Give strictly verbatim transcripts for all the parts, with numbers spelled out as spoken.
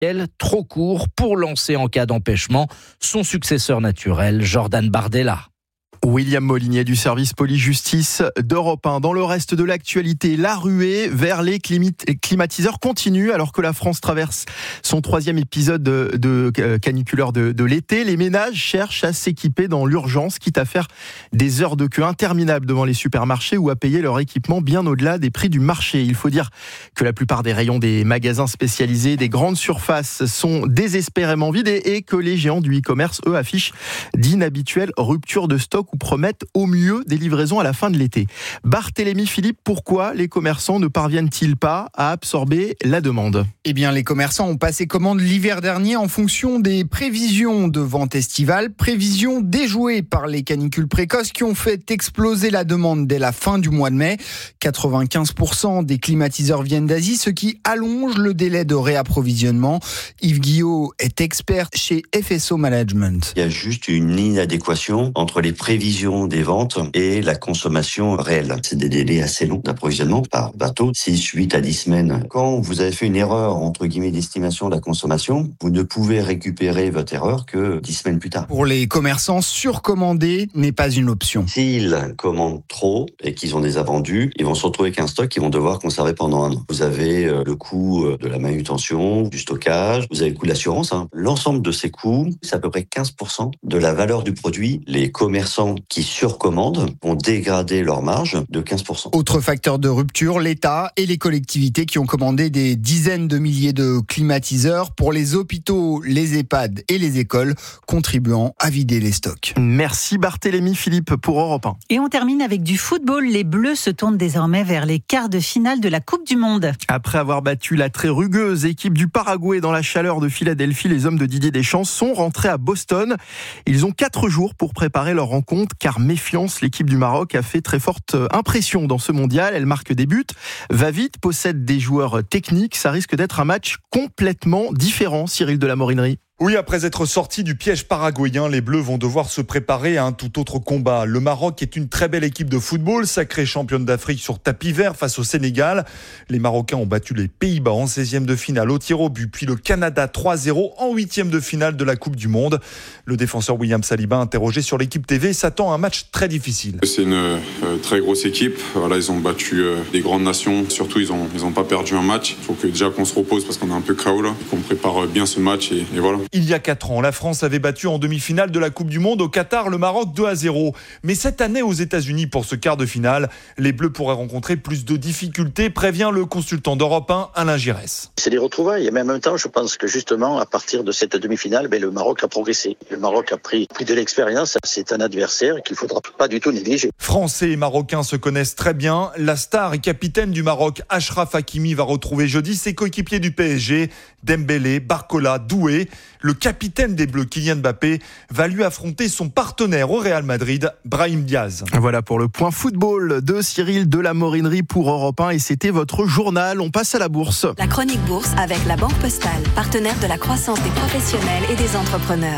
trop court pour lancer en cas d'empêchement son successeur naturel, Jordan Bardella. William Molinier du service police-justice d'Europe un. Dans le reste de l'actualité, la ruée vers les climatiseurs continue alors que la France traverse son troisième épisode de, de caniculaire de, de l'été. Les ménages cherchent à s'équiper dans l'urgence, quitte à faire des heures de queue interminables devant les supermarchés ou à payer leur équipement bien au-delà des prix du marché. Il faut dire que la plupart des rayons des magasins spécialisés, des grandes surfaces sont désespérément vides et, et que les géants du e-commerce, eux, affichent d'inhabituelles ruptures de stock ou promettent au mieux des livraisons à la fin de l'été. Barthélémy Philippe, pourquoi les commerçants ne parviennent-ils pas à absorber la demande ? Eh bien, les commerçants ont passé commande l'hiver dernier en fonction des prévisions de vente estivale, prévisions déjouées par les canicules précoces qui ont fait exploser la demande dès la fin du mois de mai. quatre-vingt-quinze pour cent des climatiseurs viennent d'Asie, ce qui allonge le délai de réapprovisionnement. Yves Guillot est expert chez F S O Management. Il y a juste une inadéquation entre les prévisions des ventes et la consommation réelle. C'est des délais assez longs d'approvisionnement par bateau, six, huit à dix semaines. Quand vous avez fait une erreur, entre guillemets, d'estimation de la consommation, vous ne pouvez récupérer votre erreur que dix semaines plus tard. Pour les commerçants, surcommander n'est pas une option. S'ils commandent trop et qu'ils ont des invendus, ils vont se retrouver avec un stock qu'ils vont devoir conserver pendant un an. Vous avez le coût de la manutention, du stockage, vous avez le coût de l'assurance. Hein. L'ensemble de ces coûts, c'est à peu près quinze pour cent de la valeur du produit. Les commerçants qui surcommandent vont dégrader leur marge de quinze pour cent. Autre facteur de rupture, l'État et les collectivités qui ont commandé des dizaines de milliers de climatiseurs pour les hôpitaux, les EHPAD et les écoles, contribuant à vider les stocks. Merci Barthélémy Philippe pour Europe un. Et on termine avec du football. Les Bleus se tournent désormais vers les quarts de finale de la Coupe du Monde. Après avoir battu la très rugueuse équipe du Paraguay dans la chaleur de Philadelphie, les hommes de Didier Deschamps sont rentrés à Boston. Ils ont quatre jours pour préparer leur rencontre, car méfiance, l'équipe du Maroc a fait très forte impression dans ce mondial. Elle marque des buts, va vite, possède des joueurs techniques. Ça risque d'être un match complètement différent, Cyril de la Morinerie. Oui, après être sortis du piège paraguayen, les Bleus vont devoir se préparer à un tout autre combat. Le Maroc est une très belle équipe de football, sacrée championne d'Afrique sur tapis vert face au Sénégal. Les Marocains ont battu les Pays-Bas en seizième de finale au tir au but, puis le Canada trois zéro en huitième de finale de la Coupe du Monde. Le défenseur William Saliba, interrogé sur l'équipe T V, s'attend à un match très difficile. C'est une euh, très grosse équipe. Voilà, ils ont battu euh, des grandes nations. Surtout, ils n'ont ils ont pas perdu un match. Il faut que déjà qu'on se repose parce qu'on est un peu K O là, qu'on prépare bien ce match et, et voilà. Il y a quatre ans, la France avait battu en demi-finale de la Coupe du Monde au Qatar le Maroc deux à zéro. Mais cette année aux États-Unis pour ce quart de finale, les Bleus pourraient rencontrer plus de difficultés, prévient le consultant d'Europe un, Alain Giresse. C'est des retrouvailles. Et même en même temps, je pense que justement, à partir de cette demi-finale, ben, le Maroc a progressé. Le Maroc a pris, pris de l'expérience. C'est un adversaire qu'il ne faudra pas du tout négliger. Français et Marocains se connaissent très bien. La star et capitaine du Maroc, Achraf Hakimi, va retrouver jeudi ses coéquipiers du P S G, Dembélé, Barcola, Doué. Le capitaine des Bleus, Kylian Mbappé, va lui affronter son partenaire au Real Madrid, Brahim Diaz. Voilà pour le point football de Cyril de la Morinerie pour Europe un. Et c'était votre journal. On passe à la bourse. La chronique bourse avec la Banque Postale, partenaire de la croissance des professionnels et des entrepreneurs.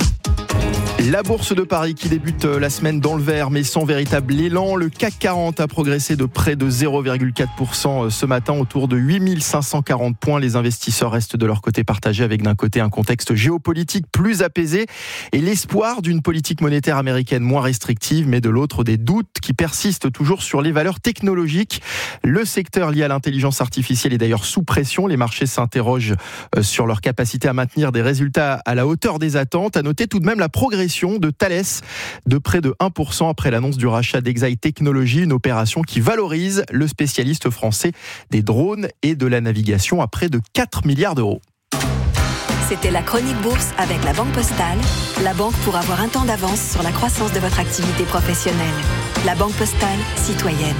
La bourse de Paris qui débute la semaine dans le vert mais sans véritable élan. Le C A C quarante a progressé de près de zéro virgule quatre pour cent ce matin, autour de huit mille cinq cent quarante points. Les investisseurs restent de leur côté partagés avec d'un côté un contexte géopolitique plus apaisé et l'espoir d'une politique monétaire américaine moins restrictive, mais de l'autre des doutes qui persistent toujours sur les valeurs technologiques. Le secteur lié à l'intelligence artificielle est d'ailleurs sous pression. Les marchés s'interrogent sur leur capacité à maintenir des résultats à la hauteur des attentes. À noter tout de même la progression de Thales de près de un pour cent après l'annonce du rachat d'Exaï Technologies, une opération qui valorise le spécialiste français des drones et de la navigation à près de quatre milliards d'euros. C'était la chronique bourse avec la Banque Postale, la banque pour avoir un temps d'avance sur la croissance de votre activité professionnelle. La Banque Postale, citoyenne.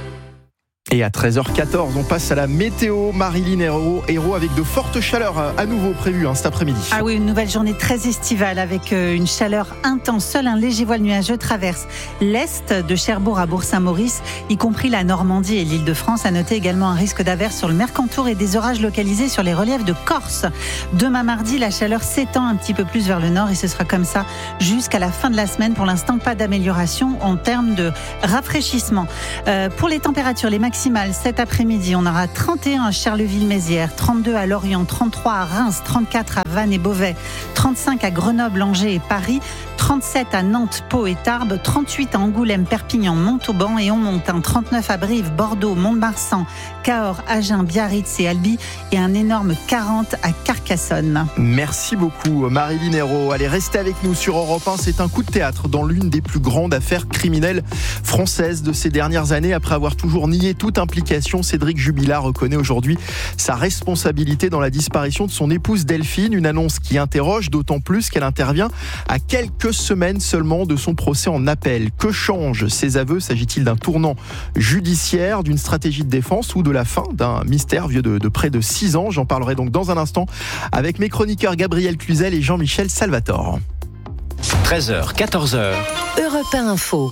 Et à treize heures quatorze, on passe à la météo. Marilyn Hérault, Hérault avec de fortes chaleurs à nouveau prévues hein, cet après-midi. Ah oui, une nouvelle journée très estivale avec une chaleur intense. Seul un léger voile nuageux traverse l'est de Cherbourg à Bourg-Saint-Maurice, y compris la Normandie et l'Île-de-France. À noter également un risque d'averse sur le Mercantour et des orages localisés sur les reliefs de Corse. Demain mardi, la chaleur s'étend un petit peu plus vers le nord et ce sera comme ça jusqu'à la fin de la semaine. Pour l'instant, pas d'amélioration en termes de rafraîchissement. Euh, pour les températures, les maximales maximales cet après-midi. On aura trente et un à Charleville-Mézières, trente-deux à Lorient, trente-trois à Reims, trente-quatre à Vannes et Beauvais, trente-cinq à Grenoble, Angers et Paris, trente-sept à Nantes, Pau et Tarbes, trente-huit à Angoulême, Perpignan, Montauban et on monte un trente-neuf à Brive, Bordeaux, Mont-de-Marsan, Cahors, Agen, Biarritz et Albi et un énorme quarante à Carcassonne. Merci beaucoup Marilyn Hérault. Allez, restez avec nous sur Europe un. C'est un coup de théâtre dans l'une des plus grandes affaires criminelles françaises de ces dernières années. Après avoir toujours nié toute implication, Cédric Jubilard reconnaît aujourd'hui sa responsabilité dans la disparition de son épouse Delphine. Une annonce qui interroge, d'autant plus qu'elle intervient à quelques semaines seulement de son procès en appel. Que changent ces aveux ? S'agit-il d'un tournant judiciaire, d'une stratégie de défense ou de la fin d'un mystère vieux de, de près de six ans ? J'en parlerai donc dans un instant avec mes chroniqueurs Gabriel Cluzel et Jean-Michel Salvatore. treize heures, quatorze heures. Europe un Info.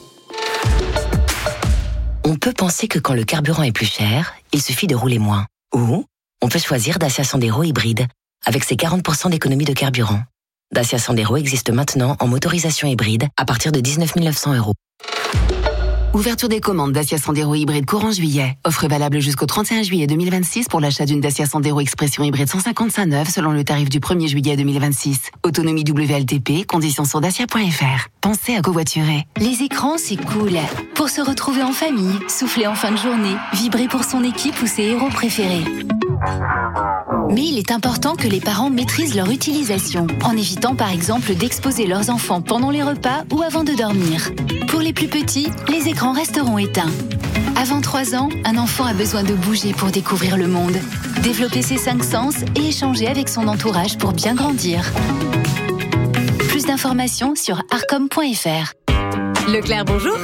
On peut penser que quand le carburant est plus cher, il suffit de rouler moins. Ou on peut choisir Dacia Sandero hybride, avec ses quarante pour cent d'économie de carburant. Dacia Sandero existe maintenant en motorisation hybride à partir de dix-neuf mille neuf cents euros. Ouverture des commandes Dacia Sandero hybride courant juillet. Offre valable jusqu'au trente et un juillet deux mille vingt-six pour l'achat d'une Dacia Sandero Expression hybride cent cinquante-cinq neuve selon le tarif du premier juillet deux mille vingt-six. Autonomie W L T P, conditions sur dacia point f r. Pensez à covoiturer. Les écrans, c'est cool. Pour se retrouver en famille, souffler en fin de journée, vibrer pour son équipe ou ses héros préférés. Mais il est important que les parents maîtrisent leur utilisation, en évitant par exemple d'exposer leurs enfants pendant les repas ou avant de dormir. Pour les plus petits, les écrans resteront éteints. Avant trois ans, un enfant a besoin de bouger pour découvrir le monde, développer ses cinq sens et échanger avec son entourage pour bien grandir. Plus d'informations sur arcom point f r. Leclerc, bonjour.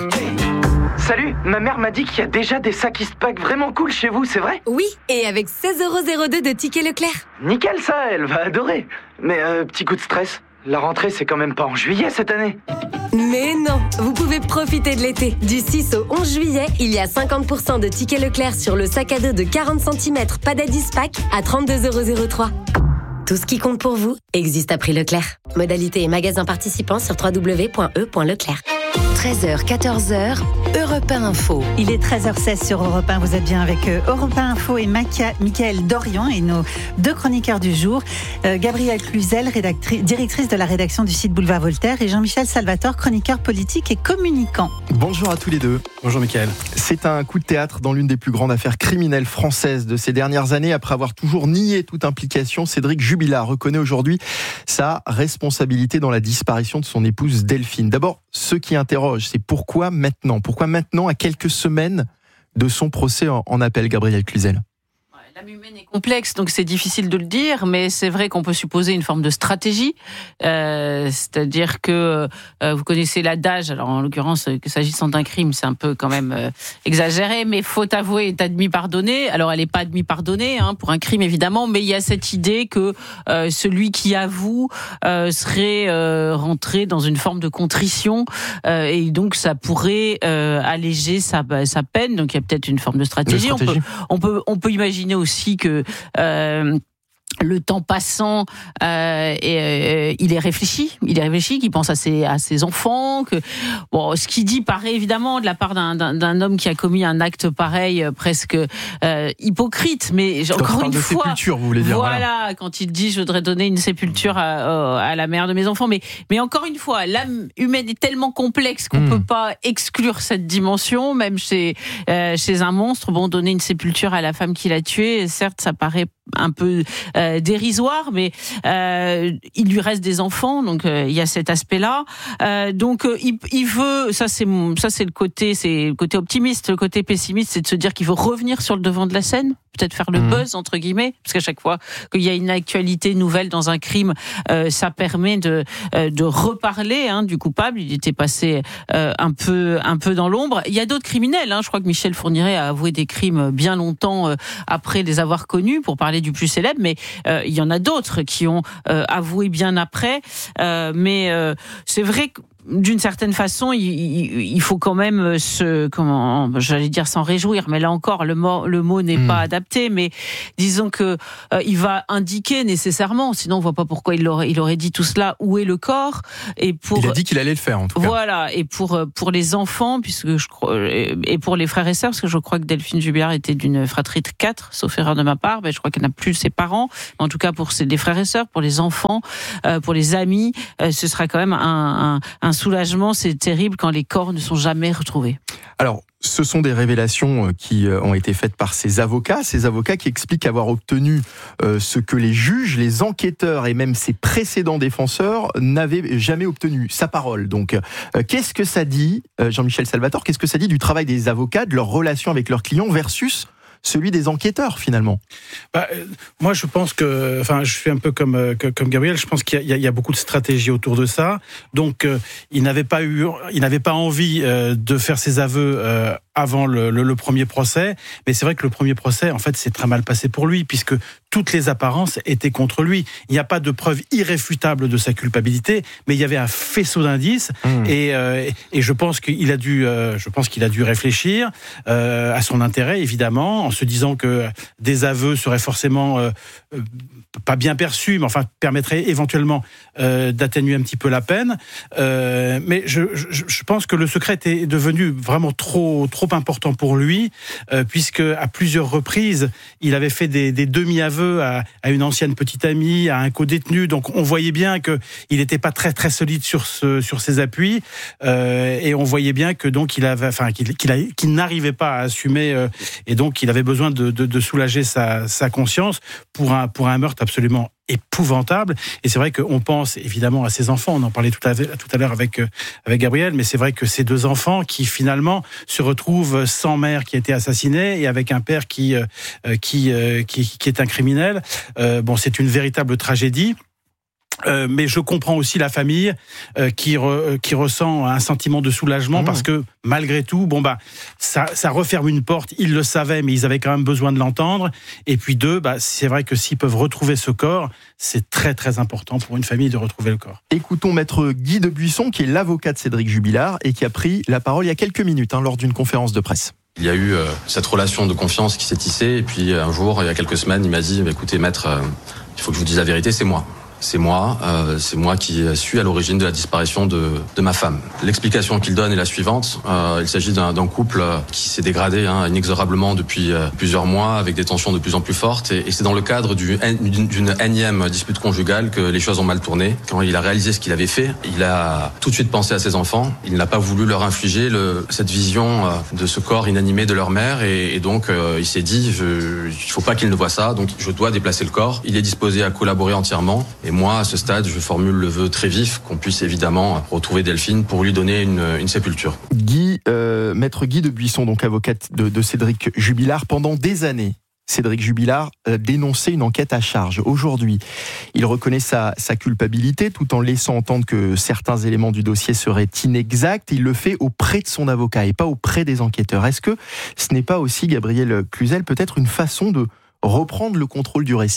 Salut, ma mère m'a dit qu'il y a déjà des sacs Eastpak vraiment cool chez vous, c'est vrai ? Oui, et avec seize euros zéro deux de tickets Leclerc. Nickel ça, elle va adorer. Mais euh, petit coup de stress, la rentrée c'est quand même pas en juillet cette année. Mais non, vous pouvez profiter de l'été. Du six au onze juillet, il y a cinquante pour cent de tickets Leclerc sur le sac à dos de quarante centimètres Padad Eastpak à trente-deux euros zéro trois. Tout ce qui compte pour vous existe à prix Leclerc. Modalité et magasins participants sur w w w point e point leclerc. treize heures, quatorze heures, Europe un Info. Il est treize heures seize sur Europe un. Vous êtes bien avec Europe un Info et Maca, Mickaël Dorian et nos deux chroniqueurs du jour. Euh, Gabrielle Cluzel, directrice de la rédaction du site Boulevard Voltaire, et Jean-Michel Salvatore, chroniqueur politique et communicant. Bonjour à tous les deux. Bonjour Mickaël. C'est un coup de théâtre dans l'une des plus grandes affaires criminelles françaises de ces dernières années. Après avoir toujours nié toute implication, Cédric Jubilard reconnaît aujourd'hui sa responsabilité dans la disparition de son épouse Delphine. D'abord, ce qui interroge, c'est pourquoi maintenant ? Pourquoi maintenant, à quelques semaines de son procès en, en appel, Gabriel Cluzel ? L'âme humaine est complexe, donc c'est difficile de le dire, mais c'est vrai qu'on peut supposer une forme de stratégie. Euh, c'est-à-dire que euh, vous connaissez l'adage, alors en l'occurrence, que s'agissant d'un crime, c'est un peu quand même euh, exagéré, mais faute avouée est admis pardonnée. Alors elle n'est pas admis pardonnée hein, pour un crime évidemment, mais il y a cette idée que euh, celui qui avoue euh, serait euh, rentré dans une forme de contrition euh, et donc ça pourrait euh, alléger sa, sa peine. Donc il y a peut-être une forme de stratégie. De stratégie. On peut, on peut, on peut imaginer aussi aussi que euh, le temps passant, euh, et, euh, il est réfléchi, il est réfléchi, qu'il pense à ses à ses enfants. Que bon, ce qu'il dit paraît évidemment de la part d'un d'un, d'un homme qui a commis un acte pareil, euh, presque euh, hypocrite. Mais quand encore une de fois, sépulture, vous voulez dire, voilà, voilà, quand il dit je voudrais donner une sépulture à, à la mère de mes enfants. Mais mais encore une fois, l'âme humaine est tellement complexe qu'on mmh. peut pas exclure cette dimension, même chez euh, chez un monstre. Bon, donner une sépulture à la femme qui l'a tué, certes, ça paraît un peu euh, dérisoire, mais euh, il lui reste des enfants, donc euh, il y a cet aspect-là. Euh, donc euh, il, il veut, ça c'est ça c'est le côté, c'est le côté optimiste. Le côté pessimiste, c'est de se dire qu'il veut revenir sur le devant de la scène, peut-être faire le mmh. buzz entre guillemets, parce qu'à chaque fois qu'il y a une actualité nouvelle dans un crime, euh, ça permet de euh, de reparler hein, du coupable. Il était passé euh, un peu un peu dans l'ombre. Il y a d'autres criminels. Hein, je crois que Michel Fourniret a avoué des crimes bien longtemps euh, après les avoir connus, pour parler du plus célèbre, mais euh, il y en a d'autres qui ont euh, avoué bien après. Euh, mais euh, c'est vrai que d'une certaine façon, il, il, il faut quand même se, comment, j'allais dire s'en réjouir, mais là encore, le mot, le mot n'est mmh. pas adapté, mais disons que euh, il va indiquer nécessairement, sinon on voit pas pourquoi il aurait, il aurait dit tout cela, où est le corps, et pour. Il a dit qu'il allait le faire, en tout cas. Voilà, et pour, pour les enfants, puisque je crois, et pour les frères et sœurs, parce que je crois que Delphine Jubilard était d'une fratrie de quatre, sauf erreur de ma part, mais je crois qu'elle n'a plus ses parents, en tout cas pour ses, les frères et sœurs, pour les enfants, euh, pour les amis, euh, ce sera quand même un, un, un soulagement. C'est terrible quand les corps ne sont jamais retrouvés. Alors, ce sont des révélations qui ont été faites par ces avocats, ces avocats qui expliquent avoir obtenu ce que les juges, les enquêteurs et même ses précédents défenseurs n'avaient jamais obtenu, sa parole. Donc, qu'est-ce que ça dit, Jean-Michel Salvatore, qu'est-ce que ça dit du travail des avocats, de leur relation avec leurs clients versus celui des enquêteurs, finalement? Bah, euh, moi, je pense que, enfin, je suis un peu comme euh, comme Gabriel. Je pense qu'il y a, il y a beaucoup de stratégies autour de ça. Donc, euh, il n'avait pas eu, il n'avait pas envie euh, de faire ses aveux euh, avant le, le, le premier procès. Mais c'est vrai que le premier procès, en fait, s'est très mal passé pour lui, puisque toutes les apparences étaient contre lui. Il n'y a pas de preuve irréfutable de sa culpabilité, mais il y avait un faisceau d'indices. Mmh. Et, euh, et je pense qu'il a dû, euh, je pense qu'il a dû réfléchir euh, à son intérêt, évidemment, en se disant que des aveux seraient forcément euh, euh, pas bien perçus, mais enfin permettraient éventuellement euh, d'atténuer un petit peu la peine. Euh, mais je, je, je pense que le secret est devenu vraiment trop, trop important pour lui, euh, puisque à plusieurs reprises, il avait fait des, des demi-aveux à, à une ancienne petite amie, à un co-détenu. Donc on voyait bien que il n'était pas très très solide sur ce, sur ses appuis, euh, et on voyait bien que donc il avait, enfin qu'il, qu'il, a, qu'il n'arrivait pas à assumer, euh, et donc il avait besoin de, de, de soulager sa, sa conscience pour un, pour un meurtre absolument épouvantable. Et c'est vrai qu'on pense évidemment à ses enfants, on en parlait tout à, tout à l'heure avec, avec Gabriel, mais c'est vrai que ces deux enfants qui finalement se retrouvent sans mère qui a été assassinée et avec un père qui, euh, qui, euh, qui, qui est un criminel, euh, bon, c'est une véritable tragédie. Euh, mais je comprends aussi la famille euh, qui re, qui ressent un sentiment de soulagement, mmh. parce que malgré tout, bon bah ça ça referme une porte. Ils le savaient, mais ils avaient quand même besoin de l'entendre. Et puis deux, bah c'est vrai que s'ils peuvent retrouver ce corps, c'est très très important pour une famille de retrouver le corps. Écoutons maître Guy de Buisson, qui est l'avocat de Cédric Jubilard et qui a pris la parole il y a quelques minutes hein, lors d'une conférence de presse. Il y a eu euh, cette relation de confiance qui s'est tissée, et puis un jour, il y a quelques semaines, il m'a dit bah, écoutez maître, euh, il faut que je vous dise la vérité, c'est moi. C'est moi, euh, c'est moi qui suis à l'origine de la disparition de, de ma femme. L'explication qu'il donne est la suivante. Euh, il s'agit d'un, d'un couple qui s'est dégradé hein, inexorablement depuis euh, plusieurs mois, avec des tensions de plus en plus fortes. Et, et c'est dans le cadre du, d'une, d'une énième dispute conjugale que les choses ont mal tourné. Quand il a réalisé ce qu'il avait fait, il a tout de suite pensé à ses enfants. Il n'a pas voulu leur infliger le, cette vision euh, de ce corps inanimé de leur mère. Et, et donc, euh, il s'est dit, je, il ne faut pas qu'il ne voie ça, donc je dois déplacer le corps. Il est disposé à collaborer entièrement. Et moi, à ce stade, je formule le vœu très vif qu'on puisse évidemment retrouver Delphine pour lui donner une, une sépulture. Guy, euh, maître Guy de Buisson, donc avocate de, de Cédric Jubilard, pendant des années. Cédric Jubilard euh, dénonçait une enquête à charge. Aujourd'hui, il reconnaît sa, sa culpabilité tout en laissant entendre que certains éléments du dossier seraient inexacts. Il le fait auprès de son avocat et pas auprès des enquêteurs. Est-ce que ce n'est pas aussi, Gabriel Cluzel, peut-être une façon de reprendre le contrôle du récit ?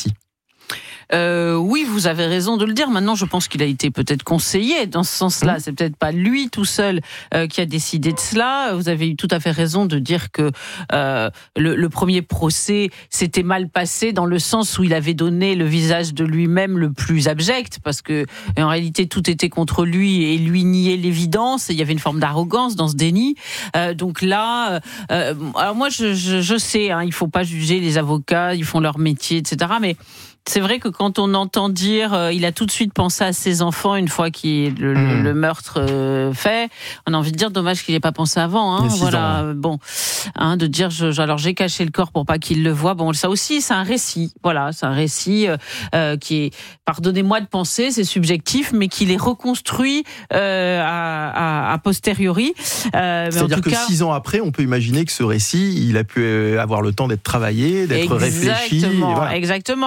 Euh, oui, vous avez raison de le dire. Maintenant, je pense qu'il a été peut-être conseillé dans ce sens-là. Mmh. C'est peut-être pas lui tout seul euh, qui a décidé de cela. Vous avez eu tout à fait raison de dire que euh, le, le premier procès s'était mal passé dans le sens où il avait donné le visage de lui-même le plus abject, parce que en réalité tout était contre lui et lui niait l'évidence. Et il y avait une forme d'arrogance dans ce déni. Euh, donc là, euh, alors moi, je, je, je sais, hein, il faut pas juger les avocats, ils font leur métier, et cetera. Mais c'est vrai que quand on entend dire euh, il a tout de suite pensé à ses enfants une fois qu'il le, mmh. le meurtre euh, fait, on a envie de dire dommage qu'il n'ait pas pensé avant. Hein, voilà, ans. Bon, hein, de dire je, je, alors j'ai caché le corps pour pas qu'il le voie. Bon, ça aussi c'est un récit. Voilà, c'est un récit euh, qui est, pardonnez-moi de penser, c'est subjectif, mais qu'il est reconstruit euh, à, à, à posteriori. Euh, mais C'est-à-dire en tout que cas, six ans après, on peut imaginer que ce récit, il a pu avoir le temps d'être travaillé, d'être exactement, réfléchi. Exactement. Voilà. Exactement. Alors là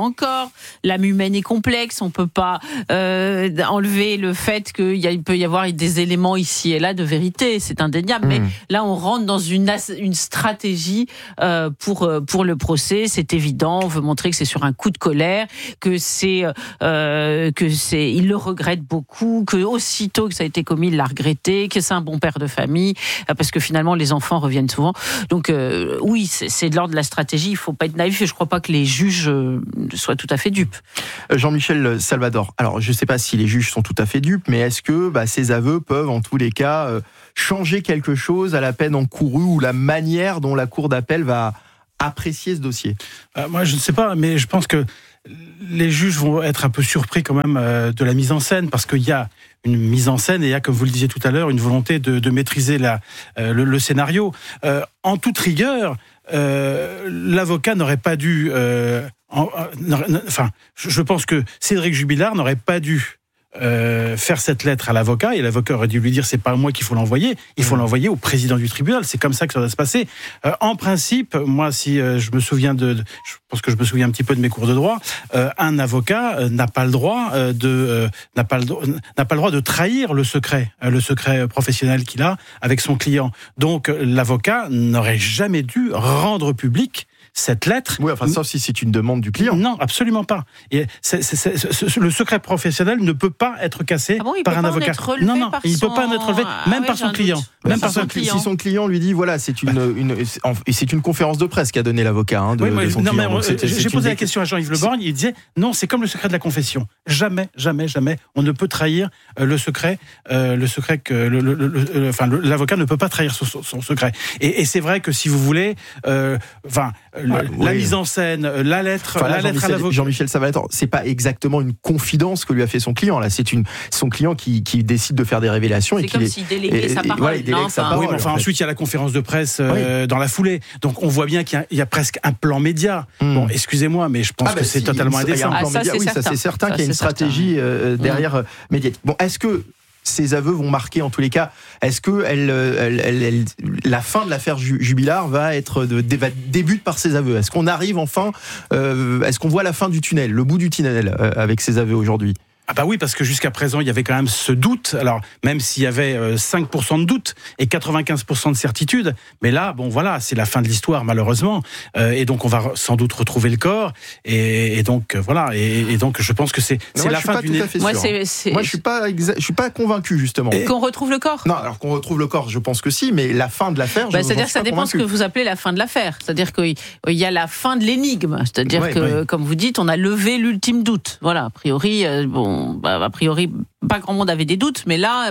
encore. L'âme humaine est complexe. On peut pas euh, enlever le fait qu'il y a, il peut y avoir des éléments ici et là de vérité. C'est indéniable. Mmh. Mais là, on rentre dans une, une stratégie euh, pour, pour le procès. C'est évident. On veut montrer que c'est sur un coup de colère, que c'est, euh, que c'est, il le regrette beaucoup, que aussitôt que ça a été commis, il l'a regretté, que c'est un bon père de famille, parce que finalement, les enfants reviennent souvent. Donc, euh, oui, c'est, c'est de l'ordre de la stratégie. Il faut pas être naïf et je crois pas que les juges euh, soient tout à fait dupes. Jean-Michel Salvador. Alors, je sais pas si les juges sont tout à fait dupes, mais est-ce que bah, ces aveux peuvent, en tous les cas, euh, changer quelque chose à la peine encourue ou la manière dont la cour d'appel va apprécier ce dossier? euh, Moi, je ne sais pas, mais je pense que les juges vont être un peu surpris quand même euh, de la mise en scène, parce qu'il y a une mise en scène et il y a, comme vous le disiez tout à l'heure, une volonté de, de maîtriser la, euh, le, le scénario. Euh, en toute rigueur, euh, l'avocat n'aurait pas dû... Euh, en, en, enfin, je pense que Cédric Jubilard n'aurait pas dû Euh, faire cette lettre à l'avocat, et l'avocat aurait dû lui dire c'est pas à moi qu'il faut l'envoyer, il faut mmh. l'envoyer au président du tribunal. C'est comme ça que ça doit se passer. Euh, en principe, moi, si euh, je me souviens de, de, je pense que je me souviens un petit peu de mes cours de droit, euh, un avocat euh, n'a pas le droit euh, de euh, n'a pas le n'a pas le droit de trahir le secret, euh, le secret professionnel qu'il a avec son client. Donc euh, l'avocat n'aurait jamais dû rendre public cette lettre. Oui, enfin, sauf si c'est une demande du client. Non, absolument pas. Et c'est, c'est, c'est, c'est, le secret professionnel ne peut pas être cassé ah bon, par un avocat. Non, non, il ne son... peut pas en être relevé, même ah, par oui, son client. Même par son client. Si son client lui dit, voilà, c'est une, une, c'est une conférence de presse qu'a donné l'avocat hein, de, oui, moi, de son non, client. Mais, Donc, c'est, j'ai c'est posé une... la question à Jean-Yves Le Borgne, il disait, non, c'est comme le secret de la confession. Jamais, jamais, jamais, on ne peut trahir euh, le secret, euh, le secret que, le, le, le, le, enfin, le, l'avocat ne peut pas trahir son, son, son secret. Et, et c'est vrai que si vous voulez, euh, enfin, ah, la oui. mise en scène, la lettre, enfin, là, la lettre à l'avocat. Jean-Michel Salvador, c'est pas exactement une confidence que lui a fait son client. Là, c'est une son client qui, qui décide de faire des révélations. C'est et comme est, s'il déléguait et, sa parole. Voilà, il délègue non, sa enfin, parole. Oui, mais enfin, en ensuite il y a la conférence de presse euh, oui. dans la foulée. Donc on voit bien qu'il y a, il y a presque un plan média. Hmm. Bon, excusez-moi, mais je pense ah, bah, que c'est si, totalement indécent. Ah, ça, média. oui, certain. ça c'est certain ça, qu'il y a une stratégie euh, derrière hmm. médiatique. Bon, est-ce que ces aveux vont marquer en tous les cas? Est-ce que elle, elle, elle, elle, la fin de l'affaire Jubilard va être de, de, débute par ces aveux? Est-ce qu'on arrive enfin, euh, est-ce qu'on voit la fin du tunnel, le bout du tunnel euh, avec ces aveux aujourd'hui? Ah bah oui, parce que jusqu'à présent, il y avait quand même ce doute. Alors, même s'il y avait cinq pour cent de doute et quatre-vingt-quinze pour cent de certitude, mais là, bon voilà, c'est la fin de l'histoire, malheureusement. Euh, et donc, on va sans doute retrouver le corps. Et, et donc, voilà. Et, et donc, je pense que c'est, c'est la fin d'une... Moi, c'est, c'est... Moi, je suis pas, exa... je suis pas convaincu, justement. Et... Qu'on retrouve le corps? Non, alors qu'on retrouve le corps, je pense que si, mais la fin de l'affaire, je bah, c'est-à-dire que ça dépend convaincu. ce que vous appelez la fin de l'affaire. C'est-à-dire qu'il y a la fin de l'énigme. C'est-à-dire ouais, que, ouais. comme vous dites, on a levé l'ultime doute. Voilà, a priori, euh, bon, bah, a priori, pas grand monde avait des doutes, mais là,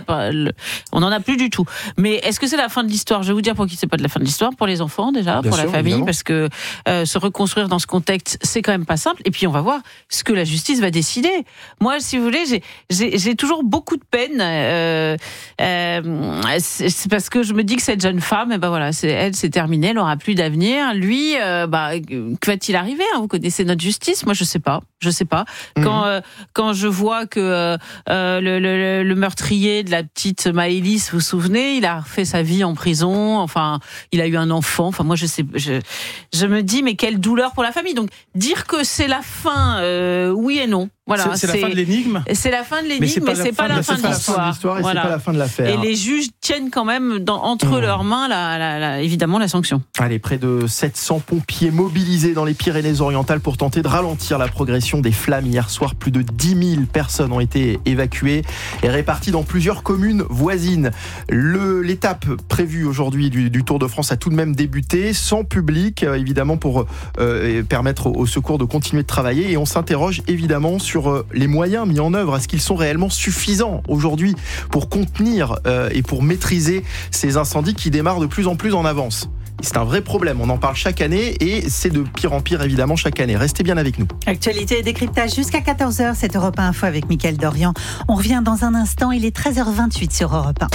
on n'en a plus du tout. Mais est-ce que c'est la fin de l'histoire? Je vais vous dire pour qui c'est pas de la fin de l'histoire. Pour les enfants déjà, Bien pour sûr, la famille, évidemment. Parce que euh, se reconstruire dans ce contexte, c'est quand même pas simple. Et puis on va voir ce que la justice va décider. Moi, si vous voulez, j'ai, j'ai, j'ai toujours beaucoup de peine. Euh, euh, c'est, c'est parce que je me dis que cette jeune femme, eh ben voilà, c'est, elle, c'est terminé, elle aura plus d'avenir. Lui, euh, bah, que va-t-il arriver hein? Vous connaissez notre justice? Moi, je sais pas. Je sais pas. Mmh. Quand euh, quand je vois que euh, Euh, le, le, le meurtrier de la petite Maëlys, vous vous souvenez, il a refait sa vie en prison, enfin, il a eu un enfant, enfin, moi, je sais, je, je me dis, mais quelle douleur pour la famille. Donc, dire que c'est la fin, euh, oui et non. Voilà, c'est, c'est, c'est la fin de l'énigme. C'est la fin de l'énigme, mais c'est pas, mais c'est pas, la, fin de l'histoire. Et voilà. C'est pas la fin de l'affaire. Et les juges tiennent quand même dans, entre mmh. leurs mains, la, la, la, évidemment, la sanction. Allez, près de sept cents pompiers mobilisés dans les Pyrénées-Orientales pour tenter de ralentir la progression des flammes. Hier soir, plus de dix mille personnes ont été évacuées et réparties dans plusieurs communes voisines. Le, l'étape prévue aujourd'hui du, du Tour de France a tout de même débuté, sans public, euh, évidemment, pour euh, permettre aux, aux secours de continuer de travailler. Et on s'interroge évidemment sur sur les moyens mis en œuvre. Est-ce qu'ils sont réellement suffisants aujourd'hui pour contenir euh, et pour maîtriser ces incendies qui démarrent de plus en plus en avance? C'est un vrai problème, on en parle chaque année et c'est de pire en pire évidemment chaque année. Restez bien avec nous. Actualité et décryptage jusqu'à quatorze heures, c'est Europe un Info avec Mickaël Dorian. On revient dans un instant, il est treize heures vingt-huit sur Europe un.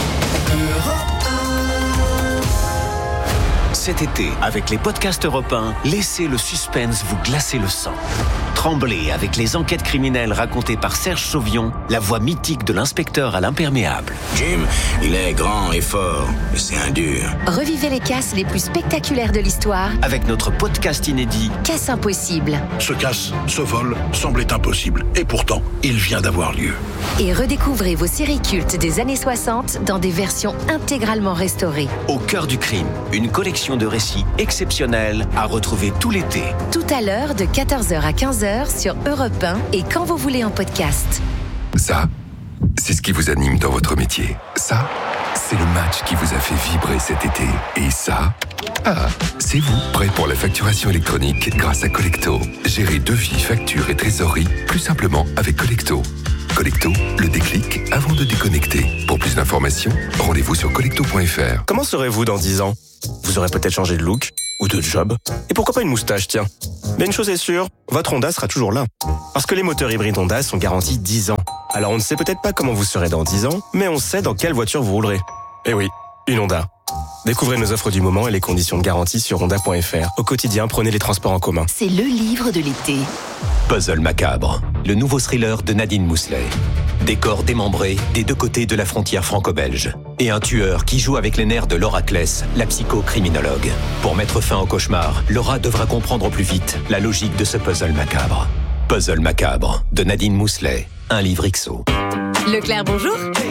Cet été, avec les podcasts Europe un, laissez le suspense vous glacer le sang. Tremblez avec les enquêtes criminelles racontées par Serge Sauvion, la voix mythique de l'inspecteur à l'imperméable. Jim, il est grand et fort, mais c'est un dur. Revivez les casses les plus spectaculaires de l'histoire Avec notre podcast inédit Casse impossible. Ce casse, ce vol, semblait impossible. Et pourtant, il vient d'avoir lieu. Et redécouvrez vos séries cultes des années soixante dans des versions intégralement restaurées. Au cœur du crime, une collection de récits exceptionnels à retrouver tout l'été. Tout à l'heure de quatorze heures à quinze heures sur Europe un et quand vous voulez en podcast. Ça, c'est ce qui vous anime dans votre métier. Ça, c'est le match qui vous a fait vibrer cet été. Et ça, ah, c'est vous, prêt pour la facturation électronique grâce à Collecto. Gérez devis, factures et trésorerie plus simplement avec Collecto. Collecto, le déclic avant de déconnecter. Pour plus d'informations, rendez-vous sur collecto point f r. Comment serez-vous dans dix ans ? Vous aurez peut-être changé de look ou de job. Et pourquoi pas une moustache, tiens ? Mais une chose est sûre, votre Honda sera toujours là. Parce que les moteurs hybrides Honda sont garantis dix ans. Alors on ne sait peut-être pas comment vous serez dans dix ans, mais on sait dans quelle voiture vous roulerez. Eh oui, une Honda. Découvrez nos offres du moment et les conditions de garantie sur honda point f r. Au quotidien, prenez les transports en commun. C'est le livre de l'été. Puzzle macabre, le nouveau thriller de Nadine Mousselet. Décor démembré des deux côtés de la frontière franco-belge. Et un tueur qui joue avec les nerfs de Laura Kless, la psychocriminologue. Pour mettre fin au cauchemar, Laura devra comprendre au plus vite la logique de ce puzzle macabre. Puzzle macabre, de Nadine Mousselet, un livre X O. Leclerc, bonjour.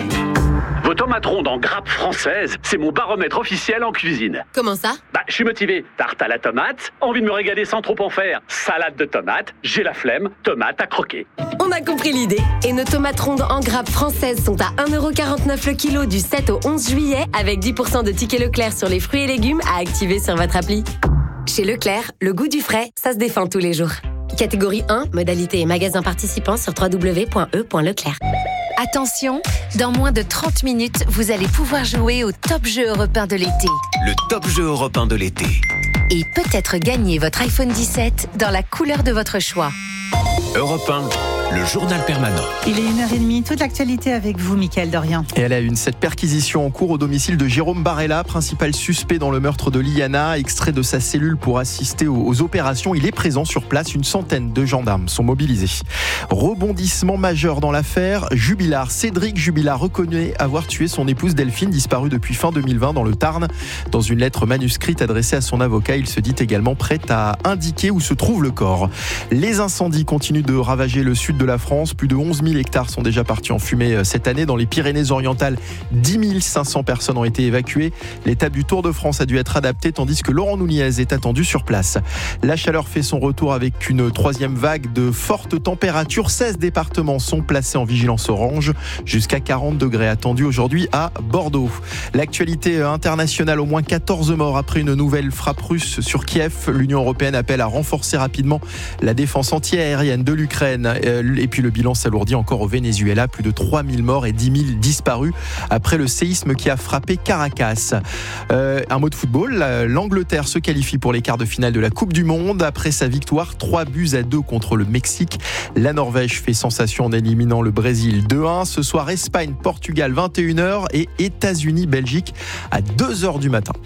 Vos tomates rondes en grappe française, c'est mon baromètre officiel en cuisine. Comment ça ? Bah, je suis motivé. Tarte à la tomate, envie de me régaler sans trop en faire. Salade de tomates, j'ai la flemme, tomate à croquer. On a compris l'idée. Et nos tomates rondes en grappe françaises sont à un euro quarante-neuf le kilo du sept au onze juillet avec dix pour cent de tickets Leclerc sur les fruits et légumes à activer sur votre appli. Chez Leclerc, le goût du frais, ça se défend tous les jours. Catégorie un, modalité et magasin participant sur w w w point e point leclerc. Attention, dans moins de trente minutes, vous allez pouvoir jouer au top jeu européen de l'été. Le top jeu européen de l'été. Et peut-être gagner votre iPhone dix-sept dans la couleur de votre choix. Europe un, le journal permanent. Il est une heure trente, toute l'actualité avec vous, Mickaël Dorian. Et elle a une cette perquisition en cours au domicile de Jérôme Barella, principal suspect dans le meurtre de Liana, extrait de sa cellule pour assister aux, aux opérations. Il est présent sur place, une centaine de gendarmes sont mobilisés. Rebondissement majeur dans l'affaire Jubilard. Cédric Jubilard reconnaît avoir tué son épouse Delphine, disparue depuis fin deux mille vingt dans le Tarn. Dans une lettre manuscrite adressée à son avocat, il se dit également prêt à indiquer où se trouve le corps. Les incendies continuent de ravager le sud de la France. Plus de onze mille hectares sont déjà partis en fumée cette année. Dans les Pyrénées-Orientales, dix mille cinq cents personnes ont été évacuées. L'étape du Tour de France a dû être adaptée, tandis que Laurent Nunez est attendu sur place. La chaleur fait son retour avec une troisième vague de fortes températures. seize départements sont placés en vigilance orange. Jusqu'à quarante degrés attendus aujourd'hui à Bordeaux. L'actualité internationale, au moins quatorze morts après une nouvelle frappe russe sur Kiev. L'Union européenne appelle à renforcer rapidement la défense anti-aérienne de l'Ukraine. Et puis le bilan s'alourdit encore au Venezuela. Plus de trois mille morts et dix mille disparus après le séisme qui a frappé Caracas. Euh, un mot de football. L'Angleterre se qualifie pour les quarts de finale de la Coupe du Monde. Après sa victoire, trois buts à deux contre le Mexique. La Norvège fait sensation en éliminant le Brésil deux un. Ce soir, Espagne, Portugal, vingt et une heures et États-Unis, Belgique à deux heures du matin.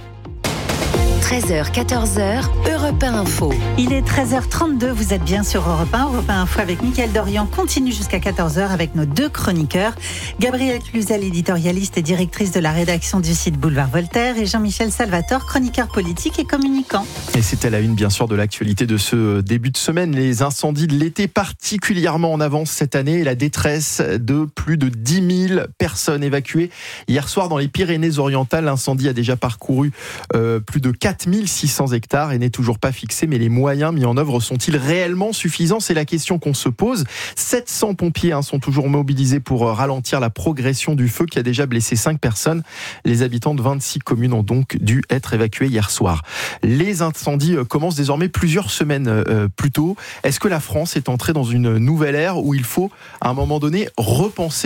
treize heures, quatorze heures, Europe un Info. Il est treize heures trente-deux, vous êtes bien sur Europe un. Europe un Info avec Mickaël Dorian continue jusqu'à quatorze heures avec nos deux chroniqueurs. Gabrielle Cluzel, éditorialiste et directrice de la rédaction du site Boulevard Voltaire, et Jean-Michel Salvatore, chroniqueur politique et communicant. Et c'était la une, bien sûr, de l'actualité de ce début de semaine. Les incendies de l'été particulièrement en avance cette année et la détresse de plus de dix mille personnes évacuées. Hier soir, dans les Pyrénées-Orientales, l'incendie a déjà parcouru euh, plus de quatre mille six cents hectares et n'est toujours pas fixé. Mais les moyens mis en œuvre sont-ils réellement suffisants ? C'est la question qu'on se pose. sept cents pompiers hein, sont toujours mobilisés pour ralentir la progression du feu qui a déjà blessé cinq personnes. Les habitants de vingt-six communes ont donc dû être évacués hier soir. Les incendies commencent désormais plusieurs semaines euh, plus tôt. Est-ce que la France est entrée dans une nouvelle ère où il faut, à un moment donné, repenser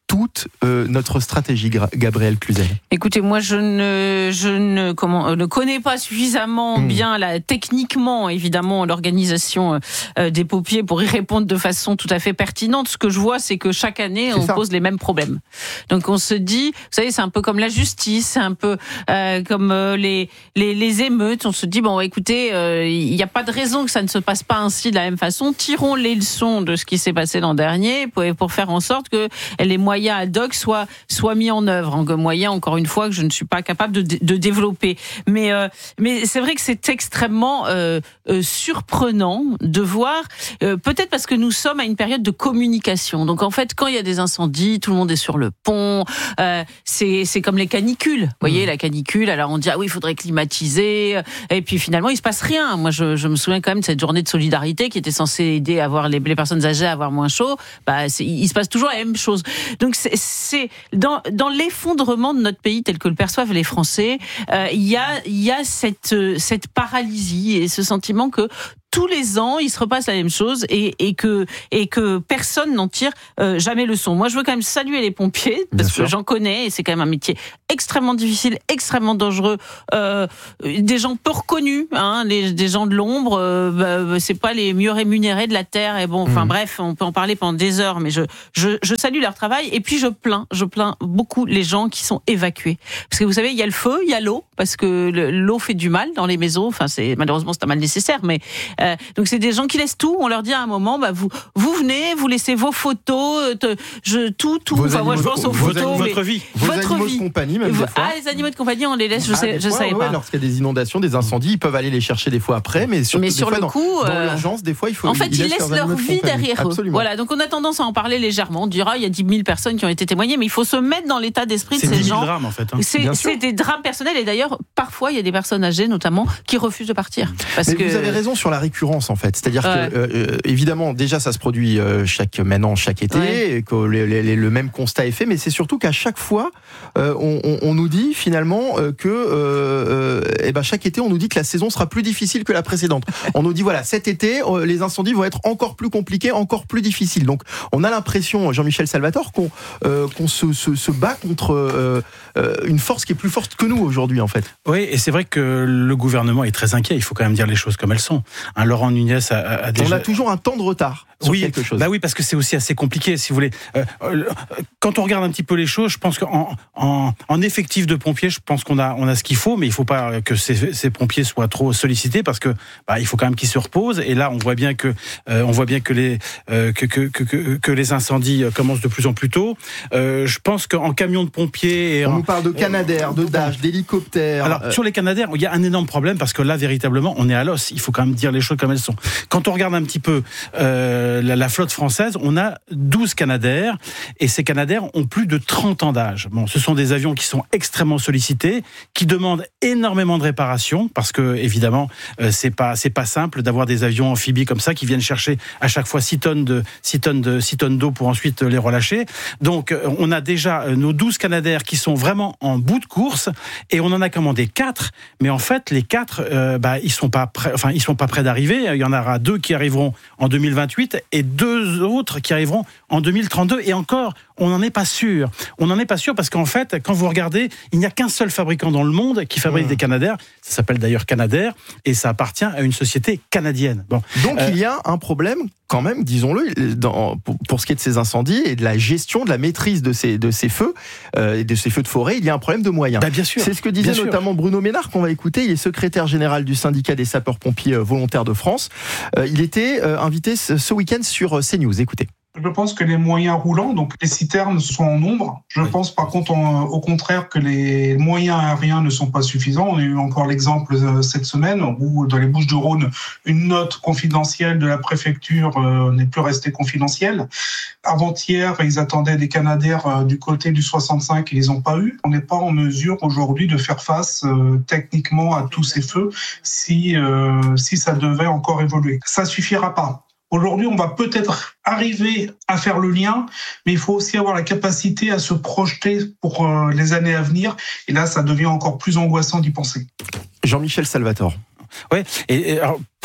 toute euh, notre stratégie, Gabrielle Cluzel? Écoutez, moi je ne, je ne, comment, ne connais pas suffisamment mmh. bien la, techniquement évidemment l'organisation euh, des pompiers pour y répondre de façon tout à fait pertinente. Ce que je vois, c'est que chaque année c'est on ça. pose les mêmes problèmes. Donc on se dit, vous savez, c'est un peu comme la justice, c'est un peu euh, comme euh, les, les les émeutes. On se dit bon, écoutez, il euh, n'y a pas de raison que ça ne se passe pas ainsi de la même façon. Tirons les leçons de ce qui s'est passé l'an dernier pour, pour faire en sorte que les moyens ad hoc soient, soient mis en œuvre. En moyens, encore une fois, que je ne suis pas capable de, de développer. Mais, euh, mais c'est vrai que c'est extrêmement euh, euh, surprenant de voir, euh, peut-être parce que nous sommes à une période de communication. Donc en fait, quand il y a des incendies, tout le monde est sur le pont. Euh, c'est, c'est comme les canicules. Vous voyez, mmh. la canicule, alors on dit, ah oui, il faudrait climatiser. Et puis finalement, il se passe rien. Moi, je, je me souviens quand même de cette journée de solidarité qui était censée aider à avoir les, les personnes âgées à avoir moins chaud. Bah, c'est, il se passe toujours la même chose. Donc c'est, c'est dans, dans l'effondrement de notre pays tel que le perçoivent les Français, euh, il y a, il y a cette, cette paralysie et ce sentiment que tous les ans, il se repasse la même chose et, et que et que personne n'en tire euh, jamais leçon. Moi, je veux quand même saluer les pompiers parce que j'en connais et c'est quand même un métier extrêmement difficile, extrêmement dangereux. Euh, des gens peu reconnus, hein, les, des gens de l'ombre, euh, bah, c'est pas les mieux rémunérés de la terre. Et bon, enfin mmh. bref, on peut en parler pendant des heures, mais je, je je salue leur travail et puis je plains, je plains beaucoup les gens qui sont évacués parce que vous savez, il y a le feu, il y a l'eau parce que le, l'eau fait du mal dans les maisons. Enfin, c'est malheureusement c'est un mal nécessaire, mais euh, donc c'est des gens qui laissent tout. On leur dit à un moment, bah vous vous venez, vous laissez vos photos, te, je tout tout. Vos enfin animaux, moi je pense aux vos, photos, votre vie, vos votre animaux vie. de compagnie même des fois. Ah, les animaux de compagnie, on les laisse. Je ah, sais, je fois, savais ouais, pas. Lorsqu'il y a des inondations, des incendies, ils peuvent aller les chercher des fois après, mais surtout mais des sur fois, le dans, coup, dans euh, l'urgence, des fois il faut. En fait, ils, ils laissent leur vie derrière eux. Absolument. Voilà, donc on a tendance à en parler légèrement. On dira il y a dix mille personnes qui ont été témoignées, mais il faut se mettre dans l'état d'esprit c'est de ces gens. C'est drames en fait. Hein. C'est, c'est des drames personnels et d'ailleurs parfois il y a des personnes âgées notamment qui refusent de partir. Parce mais que vous avez raison sur la récurrence en fait, c'est-à-dire ouais. que euh, évidemment déjà ça se produit euh, chaque maintenant chaque été, ouais. et que le, le, le même constat est fait, mais c'est surtout qu'à chaque fois euh, on, on, on nous dit finalement euh, que euh, euh, et ben chaque été on nous dit que la saison sera plus difficile que la précédente. On nous dit voilà cet été euh, les incendies vont être encore plus compliqués, encore plus difficiles. Donc on a l'impression, Jean-Michel Salvatore, qu'on euh, qu'on se, se, se bat contre euh, euh, une force qui est plus forte que nous aujourd'hui en fait. Oui, et c'est vrai que le gouvernement est très inquiet. Il faut quand même dire les choses comme elles sont. Hein, Laurent Nunez a, a déjà. On a toujours un temps de retard sur oui, quelque chose. Bah oui, parce que c'est aussi assez compliqué, si vous voulez. Euh, euh, quand on regarde un petit peu les choses, je pense qu'en en, en effectif de pompiers, je pense qu'on a on a ce qu'il faut, mais il faut pas que ces, ces pompiers soient trop sollicités parce que bah, il faut quand même qu'ils se reposent. Et là, on voit bien que euh, on voit bien que les euh, que, que que que les incendies commencent de plus en plus tôt. Euh, je pense qu'en camion de pompiers, et on en, nous parle de Canadair, de Dash, d'hélicoptères. Alors euh... sur les Canadair, il y a un énorme problème parce que là, véritablement, on est à l'os. Il faut quand même dire les choses comme elles sont. Quand on regarde un petit peu euh, la, la flotte française, on a douze Canadair et ces Canadair ont plus de trente ans d'âge. Bon, ce sont des avions qui sont extrêmement sollicités, qui demandent énormément de réparations parce que évidemment, euh, c'est pas c'est pas simple d'avoir des avions amphibies comme ça qui viennent chercher à chaque fois six tonnes de six tonnes de six tonnes d'eau pour ensuite les relâcher. Donc on a déjà nos douze Canadair qui sont vraiment en bout de course et on en a commandé quatre, mais en fait les quatre euh, bah ils sont pas prêts, enfin ils sont pas prêts d'arriver. Il y en aura deux qui arriveront en deux mille vingt-huit et deux autres qui arriveront en deux mille trente-deux et encore on n'en est pas sûr. On n'en est pas sûr parce qu'en fait quand vous regardez, il n'y a qu'un seul fabricant dans le monde qui fabrique mmh. des Canadair. Ça s'appelle d'ailleurs Canadair et ça appartient à une société canadienne. Bon. Donc euh, il y a un problème quand même, disons-le, dans, pour, pour ce qui est de ces incendies et de la gestion, de la maîtrise de ces, de ces feux euh, et de ces feux de forêt, il y a un problème de moyens. Bah bien sûr. C'est ce que disait bien notamment sûr. Bruno Ménard, qu'on va écouter. Il est secrétaire général du syndicat des sapeurs-pompiers volontaires de France. Euh, il était euh, invité ce, ce week-end sur CNews. Écoutez. Je pense que les moyens roulants, donc les citernes sont en nombre. Je oui. pense par contre on, au contraire que les moyens aériens ne sont pas suffisants. On a eu encore l'exemple euh, cette semaine où dans les Bouches-du-Rhône, une note confidentielle de la préfecture euh, n'est plus restée confidentielle. Avant-hier, ils attendaient des Canadair euh, du côté du soixante-cinq, ils les ont pas eu. On n'est pas en mesure aujourd'hui de faire face euh, techniquement à tous ces feux si euh, si ça devait encore évoluer. Ça suffira pas. Aujourd'hui, on va peut-être arriver à faire le lien, mais il faut aussi avoir la capacité à se projeter pour euh, les années à venir. Et là, ça devient encore plus angoissant d'y penser. Jean-Michel Salvatore. Ouais. Et, et alors, pour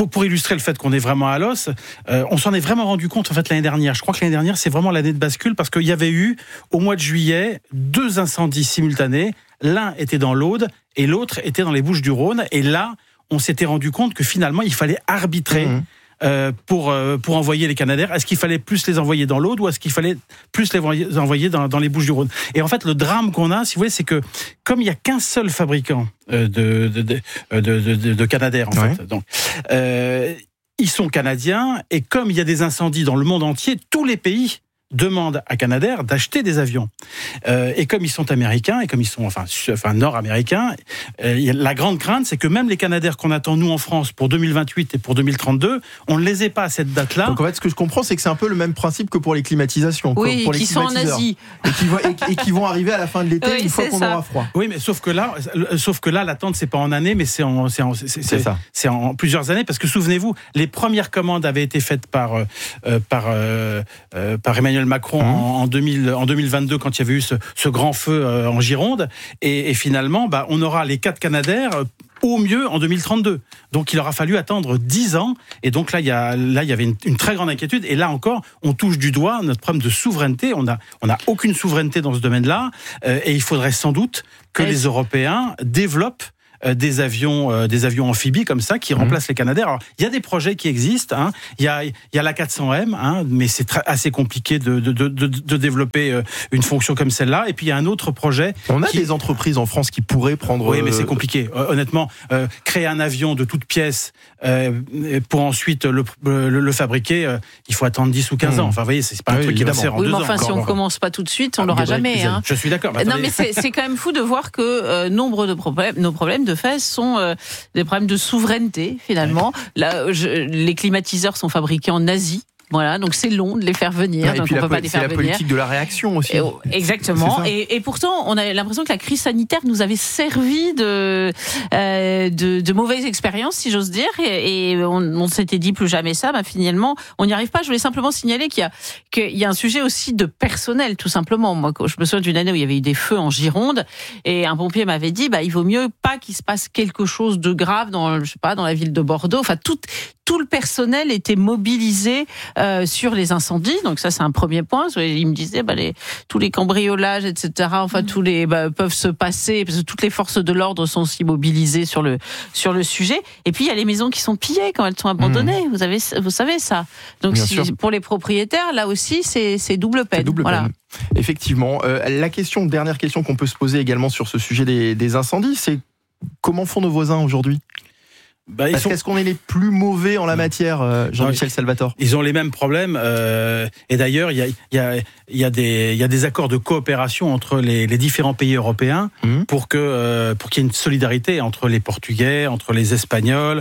pour, pour illustrer le fait qu'on est vraiment à l'os, euh, on s'en est vraiment rendu compte en fait l'année dernière. Je crois que l'année dernière, c'est vraiment l'année de bascule parce qu'il y avait eu, au mois de juillet, deux incendies simultanés. L'un était dans l'Aude et l'autre était dans les Bouches-du-Rhône. Et là, on s'était rendu compte que finalement, il fallait arbitrer mmh. euh, pour, euh, pour envoyer les Canadair. Est-ce qu'il fallait plus les envoyer dans l'Aude ou est-ce qu'il fallait plus les envoyer dans, dans les Bouches-du-Rhône? Et en fait, le drame qu'on a, si vous voulez, c'est que comme il n'y a qu'un seul fabricant euh, de, de, de, de, de, de, de Canadair, en ouais. fait, donc, euh, ils sont canadiens et comme il y a des incendies dans le monde entier, tous les pays demandent à Canadair d'acheter des avions. Euh, et comme ils sont américains, et comme ils sont enfin, enfin nord-américains, euh, la grande crainte, c'est que même les Canadair qu'on attend, nous, en France, pour deux mille vingt-huit et pour deux mille trente-deux, on ne les ait pas à cette date-là. Donc en fait, ce que je comprends, c'est que c'est un peu le même principe que pour les climatisations. Oui, pour qui les sont en Asie. Et qui, vont, et, et qui vont arriver à la fin de l'été, oui, une fois qu'on ça. aura froid. Oui, mais sauf que là, sauf que là l'attente, c'est pas en années, mais c'est en, c'est en, c'est, c'est, c'est, c'est en plusieurs années, parce que souvenez-vous, les premières commandes avaient été faites par, euh, par, euh, euh, par Emmanuel Macron mmh. en En, deux mille, en deux mille vingt-deux, quand il y avait eu ce, ce grand feu euh, en Gironde, et, et finalement, bah, on aura les quatre Canadair euh, au mieux en deux mille trente-deux. Donc il aura fallu attendre dix ans, et donc là il y a là il y avait une, une très grande inquiétude, et là encore on touche du doigt notre problème de souveraineté. On a on a aucune souveraineté dans ce domaine-là, euh, et il faudrait sans doute que Est-ce... les Européens développent des avions, euh, des avions amphibies comme ça qui mmh. remplacent les Canadair. Alors, il y a des projets qui existent. Hein. Il y a, il y a l'A quatre cents M, hein, mais c'est très, assez compliqué de, de, de, de, de développer euh, une fonction comme celle-là. Et puis il y a un autre projet. On a qui... des entreprises en France qui pourraient prendre. Oui, mais c'est compliqué. Euh, honnêtement, euh, créer un avion de toutes pièces euh, pour ensuite le, le, le fabriquer, euh, il faut attendre dix ou quinze mmh. ans. Enfin, vous voyez, c'est pas un oui, truc évidemment. qui va se faire en oui, deux mais ans. enfin, si on commence pas tout de suite, on ah, l'aura jamais. Hein. Je suis d'accord. Non, mais c'est, c'est quand même fou de voir que euh, nombre de problèmes, nos problèmes de fait sont euh, des problèmes de souveraineté, finalement. Là, je, les climatiseurs sont fabriqués en Asie. Voilà, donc c'est long de les faire venir. Ah, et donc puis on la, peut pas les faire c'est la venir. politique de la réaction aussi. Et, exactement. Et, et pourtant, on a l'impression que la crise sanitaire nous avait servi de euh, de, de mauvaise expérience, si j'ose dire. Et, et on, on s'était dit plus jamais ça. Bah, finalement, on n'y arrive pas. Je voulais simplement signaler qu'il y a qu'il y a un sujet aussi de personnel, tout simplement. Moi, je me souviens d'une année où il y avait eu des feux en Gironde, et un pompier m'avait dit, bah, il vaut mieux pas qu'il se passe quelque chose de grave dans, je sais pas, dans la ville de Bordeaux. Enfin, tout tout le personnel était mobilisé euh, sur les incendies, donc ça c'est un premier point. Il me disait bah, les, tous les cambriolages, et cetera. Enfin tous les bah, peuvent se passer parce que toutes les forces de l'ordre sont aussi mobilisées sur le sur le sujet. Et puis il y a les maisons qui sont pillées quand elles sont abandonnées. Mmh. Vous avez vous savez ça. Donc si, pour les propriétaires là aussi c'est c'est double peine. C'est double voilà. peine. Effectivement. Euh, la question, dernière question qu'on peut se poser également sur ce sujet des, des incendies, c'est comment font nos voisins aujourd'hui? Bah, ils sont... Est-ce qu'on est les plus mauvais en la matière, Jean-Michel Salvatore? Ils ont les mêmes problèmes. Euh, et d'ailleurs, il y a, y, a, y, a des, y a des accords de coopération entre les, les différents pays européens mmh. pour, que, euh, pour qu'il y ait une solidarité entre les Portugais, entre les Espagnols,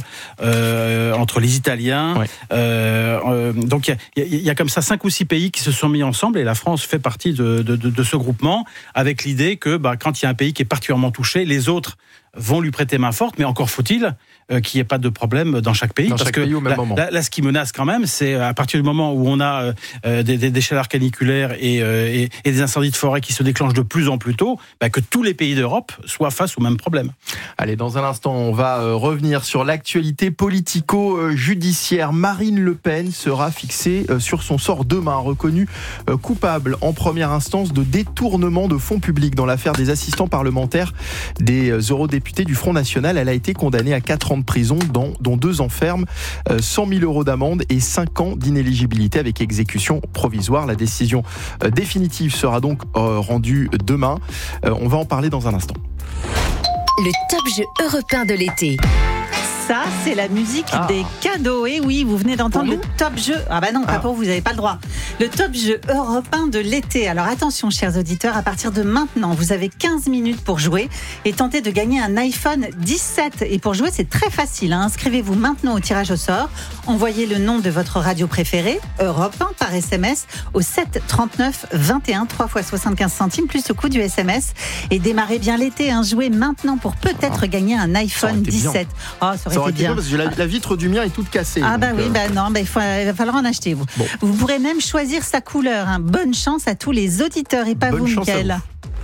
euh, entre les Italiens. Ouais. Euh, euh, donc il y, y, y a comme ça cinq ou six pays qui se sont mis ensemble, et la France fait partie de, de, de, de ce groupement, avec l'idée que bah, quand il y a un pays qui est particulièrement touché, les autres vont lui prêter main forte, mais encore faut-il euh, qu'il n'y ait pas de problème dans chaque pays. Dans parce chaque que pays au même là, moment. Là, là, ce qui menace quand même, c'est à partir du moment où on a euh, des, des, des chaleurs caniculaires et, euh, et, et des incendies de forêt qui se déclenchent de plus en plus tôt, bah, que tous les pays d'Europe soient face au même problème. Allez, dans un instant, on va euh, revenir sur l'actualité politico-judiciaire. Marine Le Pen sera fixée euh, sur son sort demain, reconnue euh, coupable en première instance de détournement de fonds publics dans l'affaire des assistants parlementaires des euh, eurodéputés du Front National. Elle a été condamnée à quatre ans de prison, dont, dont deux ans fermes, cent mille euros d'amende et cinq ans d'inéligibilité avec exécution provisoire. La décision définitive sera donc rendue demain. On va en parler dans un instant. Le top jeu européen de l'été. Ça, c'est la musique ah. des cadeaux. Et oui, vous venez d'entendre le top jeu. Ah bah non, pas ah. pour vous, vous n'avez pas le droit. Le top jeu européen de l'été. Alors attention, chers auditeurs, à partir de maintenant, vous avez quinze minutes pour jouer et tenter de gagner un iPhone dix-sept. Et pour jouer, c'est très facile. Hein. Inscrivez-vous maintenant au tirage au sort. Envoyez le nom de votre radio préférée, Europe un, par S M S au sept trente-neuf vingt et un, trois fois soixante-quinze centimes, plus le coût du S M S. Et démarrez bien l'été. Hein. Jouez maintenant pour peut-être ah. gagner un iPhone dix-sept. Oh, ça aurait Ça aurait été bien. Parce que la, la vitre du mien est toute cassée. Ah, bah donc, oui, euh... bah non, bah il, faut, il va falloir en acheter, vous. Bon. Vous pourrez même choisir sa couleur. Hein. Bonne chance à tous les auditeurs et pas Bonne vous, Mickaël.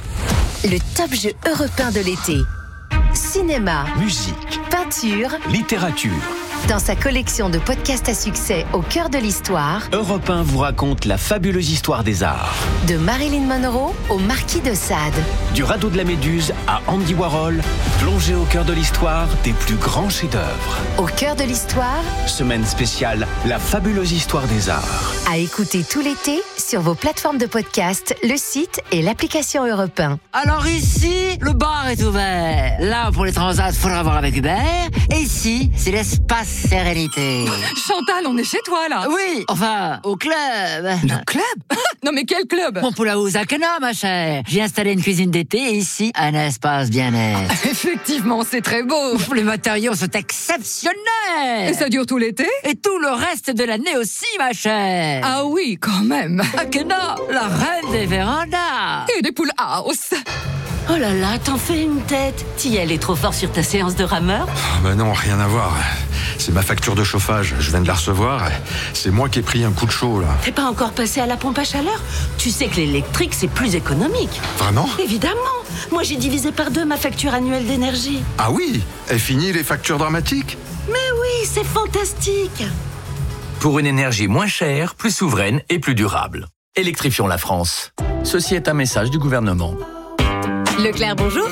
Le top jeu européen de l'été. Cinéma, musique, peinture, littérature. Dans sa collection de podcasts à succès au cœur de l'histoire, Europe un vous raconte la fabuleuse histoire des arts. De Marilyn Monroe au Marquis de Sade. Du radeau de la Méduse à Andy Warhol, plongez au cœur de l'histoire des plus grands chefs-d'œuvre. Au cœur de l'histoire, semaine spéciale, la fabuleuse histoire des arts. À écouter tout l'été sur vos plateformes de podcast, le site et l'application Europe un. Alors ici, le bar est ouvert. Là, pour les transats, faudra voir avec Hubert. Et ici, c'est l'espace sérénité. Chantal, on est chez toi, là. Oui, enfin, au club. Le club? Non, mais quel club? Bon, pour la Housakana, ma chère. J'ai installé une cuisine d'été et ici, un espace bien-être. Effectivement, c'est très beau. Les matériaux sont exceptionnels. Et ça dure tout l'été? Et tout le reste de l'année aussi, ma chère. Ah oui, quand même. Akena, la reine des vérandas. Et des poules house. Oh là là, t'en fais une tête. T'y allais trop fort sur ta séance de rameur? Oh bah non, rien à voir. C'est ma facture de chauffage, je viens de la recevoir. C'est moi qui ai pris un coup de chaud, là. T'es pas encore passé à la pompe à chaleur? Tu sais que l'électrique, c'est plus économique. Vraiment? Évidemment. Moi, j'ai divisé par deux ma facture annuelle d'énergie. Ah oui? Et fini les factures dramatiques? Mais oui, c'est fantastique. Pour une énergie moins chère, plus souveraine et plus durable. Électrifions la France. Ceci est un message du gouvernement. Leclerc, bonjour.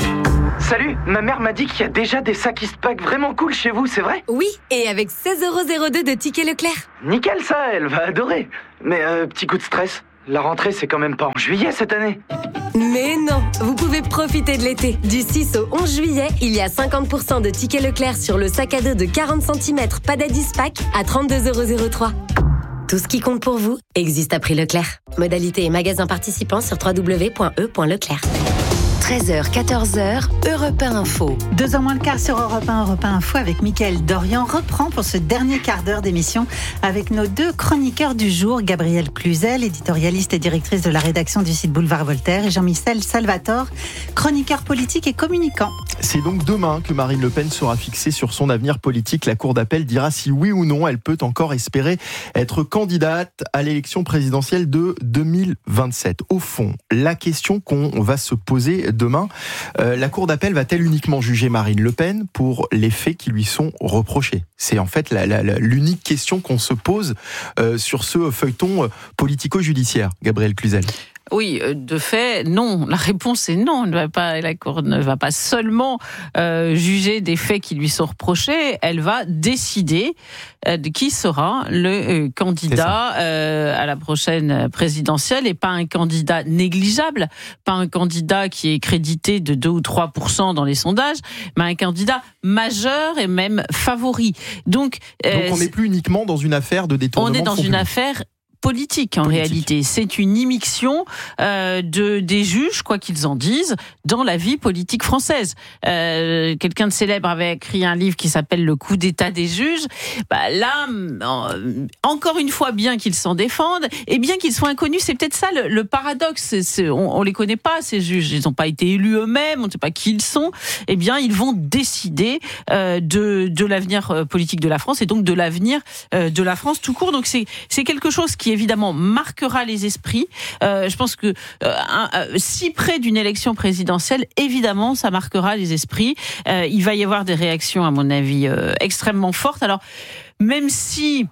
Salut, ma mère m'a dit qu'il y a déjà des sacs Eastpak vraiment cool chez vous, c'est vrai? Oui, et avec seize euros zéro deux de tickets Leclerc. Nickel ça, elle va adorer. Mais euh, petit coup de stress, la rentrée c'est quand même pas en juillet cette année. Mais non, vous pouvez profiter de l'été. Du six au onze juillet, il y a cinquante pour cent de tickets Leclerc sur le sac à dos de quarante centimètres Padadis Pack à trente-deux euros zéro trois. Tout ce qui compte pour vous existe à prix Leclerc. Modalité et magasin participants sur w w w point e point leclerc. treize heures, quatorze heures, Europe un Info. Deux heures moins le quart sur Europe un, Europe un Info avec Mickaël Dorian reprend pour ce dernier quart d'heure d'émission avec nos deux chroniqueurs du jour, Gabrielle Cluzel, éditorialiste et directrice de la rédaction du site Boulevard Voltaire, et Jean-Michel Salvatore, chroniqueur politique et communicant. C'est donc demain que Marine Le Pen sera fixée sur son avenir politique. La Cour d'appel dira si oui ou non elle peut encore espérer être candidate à l'élection présidentielle de deux mille vingt-sept. Au fond, la question qu'on va se poser demain, euh, la Cour d'appel va-t-elle uniquement juger Marine Le Pen pour les faits qui lui sont reprochés? C'est en fait la, la, la, l'unique question qu'on se pose euh, sur ce feuilleton politico-judiciaire. Gabrielle Cluzel. Oui, de fait, non. La réponse est non. Ne va pas, la Cour ne va pas seulement euh, juger des faits qui lui sont reprochés, elle va décider euh, de qui sera le euh, candidat euh, à la prochaine présidentielle, et pas un candidat négligeable, pas un candidat qui est crédité de deux ou trois pour cent dans les sondages, mais un candidat majeur et même favori. Donc, euh, Donc on n'est plus uniquement dans une affaire de détournement. On est dans de fonds une publics. affaire politique en politique. réalité. C'est une immixtion euh, de, des juges, quoi qu'ils en disent, dans la vie politique française. Euh, quelqu'un de célèbre avait écrit un livre qui s'appelle Le coup d'état des juges. Bah, là, euh, encore une fois, bien qu'ils s'en défendent, et bien qu'ils soient inconnus, c'est peut-être ça le, le paradoxe. C'est, c'est, on, on les connaît pas, ces juges. Ils n'ont pas été élus eux-mêmes, on ne sait pas qui ils sont. Eh bien, ils vont décider euh, de, de l'avenir politique de la France et donc de l'avenir euh, de la France tout court. Donc c'est, c'est quelque chose qui évidemment marquera les esprits. Euh, je pense que euh, un, euh, si près d'une élection présidentielle, évidemment, ça marquera les esprits. Euh, il va y avoir des réactions, à mon avis, euh, extrêmement fortes. Alors, même si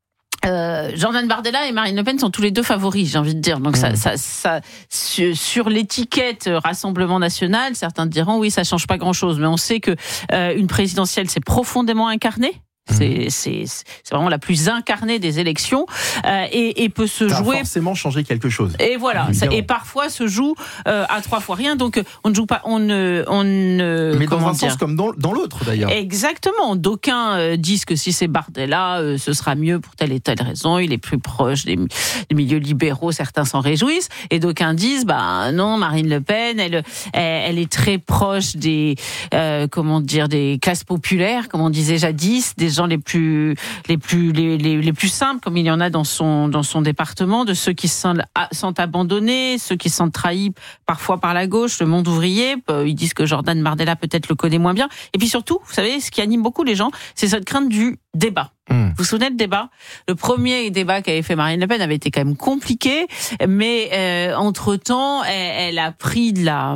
Euh, Jordan Bardella et Marine Le Pen sont tous les deux favoris, j'ai envie de dire. Donc mmh. ça, ça, ça, sur, sur l'étiquette Rassemblement National, certains diront oui, ça change pas grand-chose, mais on sait que euh, une présidentielle, c'est profondément incarné. C'est, c'est, c'est vraiment la plus incarnée des élections euh, et, et peut se ça jouer. A forcément changer quelque chose. Et voilà. Ça, et parfois se joue euh, à trois fois rien. Donc on ne joue pas. On ne. On ne Mais dans un dire sens comme dans, dans l'autre d'ailleurs. Exactement. D'aucuns euh, disent que si c'est Bardella, euh, ce sera mieux pour telle et telle raison. Il est plus proche des, des milieux libéraux. Certains s'en réjouissent. Et d'aucuns disent, bah non, Marine Le Pen, elle, elle, elle est très proche des, euh, comment dire, des classes populaires, comme on disait jadis, des gens les plus les plus les, les, les plus simples, comme il y en a dans son dans son département, de ceux qui se sentent, sentent abandonnés, ceux qui se sentent trahis parfois par la gauche, le monde ouvrier. Ils disent que Jordan Bardella peut-être le connaît moins bien. Et puis surtout, vous savez, ce qui anime beaucoup les gens, c'est cette crainte du débat. Mmh. Vous vous souvenez de débat ? Le premier débat qu'avait fait Marine Le Pen avait été quand même compliqué, mais euh, entre-temps, elle, elle a pris de la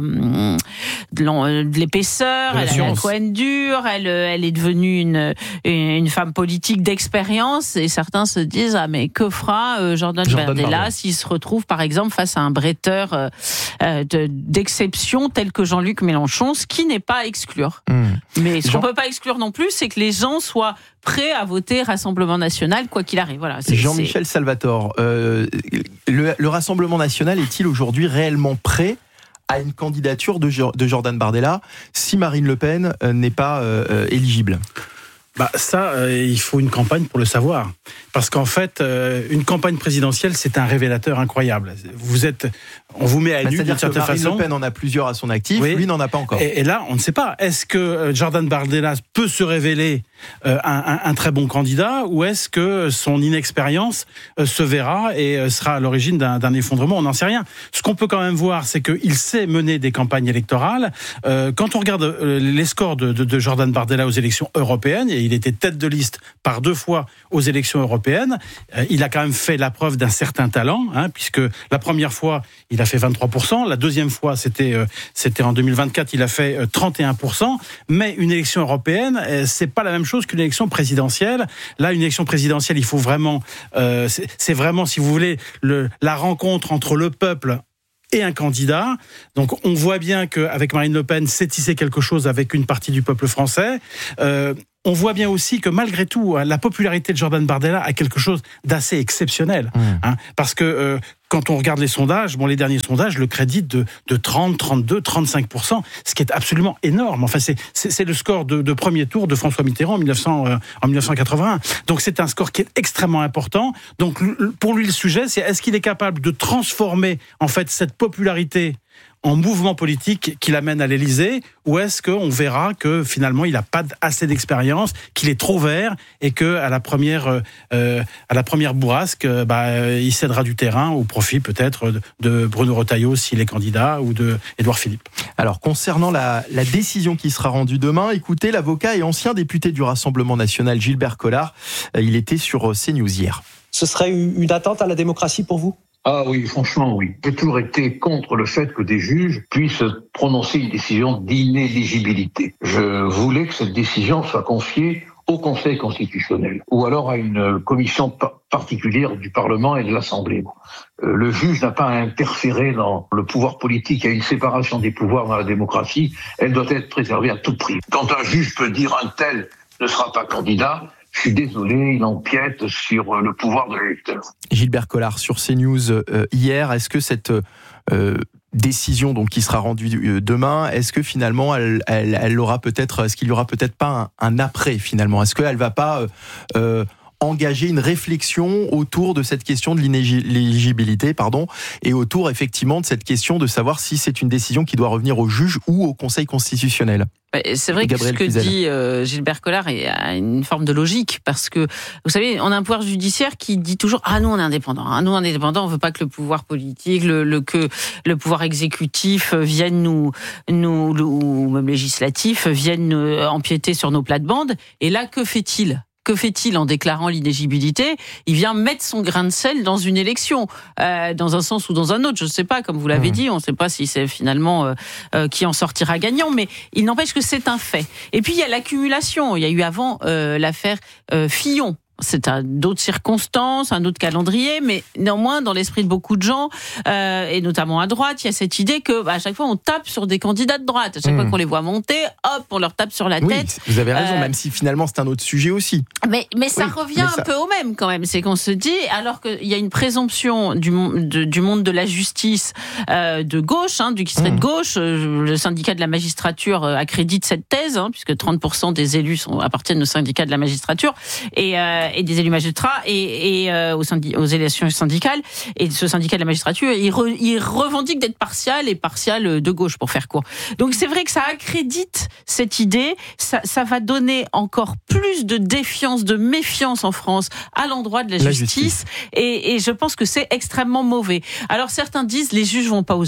de, de l'épaisseur, de elle a la couenne dure, elle, elle est devenue une, une femme politique d'expérience, et certains se disent ah mais que fera euh, Jordan, Jordan Bardella s'il se retrouve par exemple face à un bretteur euh, euh, de, d'exception tel que Jean-Luc Mélenchon, ce qui n'est pas à exclure. Mmh. Mais ce Jean... qu'on peut pas exclure non plus, c'est que les gens soient prêts à voter Rassemblement National, quoi qu'il arrive. Voilà, c'est, Jean-Michel c'est... Salvatore, euh, le, le Rassemblement National est-il aujourd'hui réellement prêt à une candidature de, de Jordan Bardella si Marine Le Pen euh, n'est pas euh, éligible ? Bah ça, euh, il faut une campagne pour le savoir. Parce qu'en fait, euh, une campagne présidentielle, c'est un révélateur incroyable. Vous êtes, on vous met à nu d'une certaine Marine façon. Marine Le Pen en a plusieurs à son actif, oui. Lui n'en a pas encore. Et, et là, on ne sait pas. Est-ce que Jordan Bardella peut se révéler euh, un, un, un très bon candidat, ou est-ce que son inexpérience euh, se verra et euh, sera à l'origine d'un, d'un effondrement ? On n'en sait rien. Ce qu'on peut quand même voir, c'est qu'il sait mener des campagnes électorales. Euh, quand on regarde euh, les scores de, de, de Jordan Bardella aux élections européennes, et il était tête de liste par deux fois aux élections européennes, euh, il a quand même fait la preuve d'un certain talent, hein, puisque la première fois, il a fait vingt-trois pour cent, la deuxième fois, c'était, euh, c'était en deux mille vingt-quatre, il a fait euh, trente et un pour cent, mais une élection européenne, euh, c'est pas la même chose qu'une élection présidentielle. Là, une élection présidentielle, il faut vraiment, euh, c'est, c'est vraiment, si vous voulez, le, la rencontre entre le peuple et un candidat. Donc on voit bien qu'avec Marine Le Pen, c'est tissé quelque chose avec une partie du peuple français. Euh, on voit bien aussi que malgré tout, la popularité de Jordan Bardella a quelque chose d'assez exceptionnel. Mmh. Hein, parce que euh, quand on regarde les sondages, bon, les derniers sondages le créditent de, de trente, trente-deux, trente-cinq pour cent, ce qui est absolument énorme. Enfin, c'est, c'est, c'est le score de, de premier tour de François Mitterrand en, mille neuf cents, euh, en dix-neuf cent quatre-vingt-un. Donc c'est un score qui est extrêmement important. Donc pour lui, le sujet, c'est est-ce qu'il est capable de transformer en fait cette popularité en mouvement politique qui l'amène à l'Élysée, ou est-ce qu'on verra que finalement il n'a pas assez d'expérience, qu'il est trop vert, et que à la première euh, à la première bourrasque, bah, il cédera du terrain au profit peut-être de Bruno Retailleau s'il est candidat, ou de Édouard Philippe. Alors concernant la, la décision qui sera rendue demain, écoutez l'avocat et ancien député du Rassemblement National Gilbert Collard, il était sur CNews hier. Ce serait une atteinte à la démocratie pour vous ? Ah oui, franchement, oui. J'ai toujours été contre le fait que des juges puissent prononcer une décision d'inéligibilité. Je voulais que cette décision soit confiée au Conseil constitutionnel, ou alors à une commission particulière du Parlement et de l'Assemblée. Le juge n'a pas à interférer dans le pouvoir politique. Il y a une séparation des pouvoirs dans la démocratie. Elle doit être préservée à tout prix. Quand un juge peut dire un tel ne sera pas candidat, je suis désolé, il empiète sur le pouvoir de l'électeur. Gilbert Collard sur CNews euh, hier, est-ce que cette euh, décision donc qui sera rendue demain, est-ce que finalement elle, elle, elle aura peut-être, est-ce qu'il y aura peut-être pas un, un après finalement ? Est-ce qu'elle va pas euh, euh, engager une réflexion autour de cette question de l'inéligibilité, pardon, et autour effectivement de cette question de savoir si c'est une décision qui doit revenir au juge ou au Conseil constitutionnel ? C'est vrai que Gabriel ce que Cluzel. dit euh, Gilbert Collard a une forme de logique, parce que, vous savez, on a un pouvoir judiciaire qui dit toujours « Ah, nous, on est indépendant. Ah, nous, on est indépendant, on veut pas que le pouvoir politique, le, le, que le pouvoir exécutif vienne nous, nous, ou même législatif, vienne nous empiéter sur nos plates-bandes. » Et là, que fait-il ? Que fait-il en déclarant l'inéligibilité ? Il vient mettre son grain de sel dans une élection, euh, dans un sens ou dans un autre. Je ne sais pas, comme vous l'avez mmh. dit, on ne sait pas si c'est finalement euh, euh, qui en sortira gagnant, mais il n'empêche que c'est un fait. Et puis il y a l'accumulation. Il y a eu avant euh, l'affaire euh, Fillon. C'est à d'autres circonstances, un autre calendrier, mais néanmoins, dans l'esprit de beaucoup de gens, euh, et notamment à droite, il y a cette idée que bah, à chaque fois, on tape sur des candidats de droite. À chaque mmh. fois qu'on les voit monter, hop, on leur tape sur la oui, tête. Vous avez raison, euh, même si finalement, c'est un autre sujet aussi. Mais, mais ça oui, revient mais ça... un peu au même, quand même. C'est qu'on se dit, alors qu'il y a une présomption du, de, du monde de la justice euh, de gauche, hein, du qui serait mmh. de gauche, euh, le syndicat de la magistrature euh, accrédite cette thèse, hein, puisque trente pour cent des élus sont, appartiennent au syndicat de la magistrature, et euh, et des élus magistrats et, et euh, aux, syndi- aux élections syndicales, et ce syndicat de la magistrature il, re- il revendique d'être partial et partial de gauche, pour faire court. Donc c'est vrai que ça accrédite cette idée, ça, ça va donner encore plus de défiance, de méfiance en France à l'endroit de la, la justice, justice. Et, et je pense que c'est extrêmement mauvais. Alors certains disent les juges vont pas oser.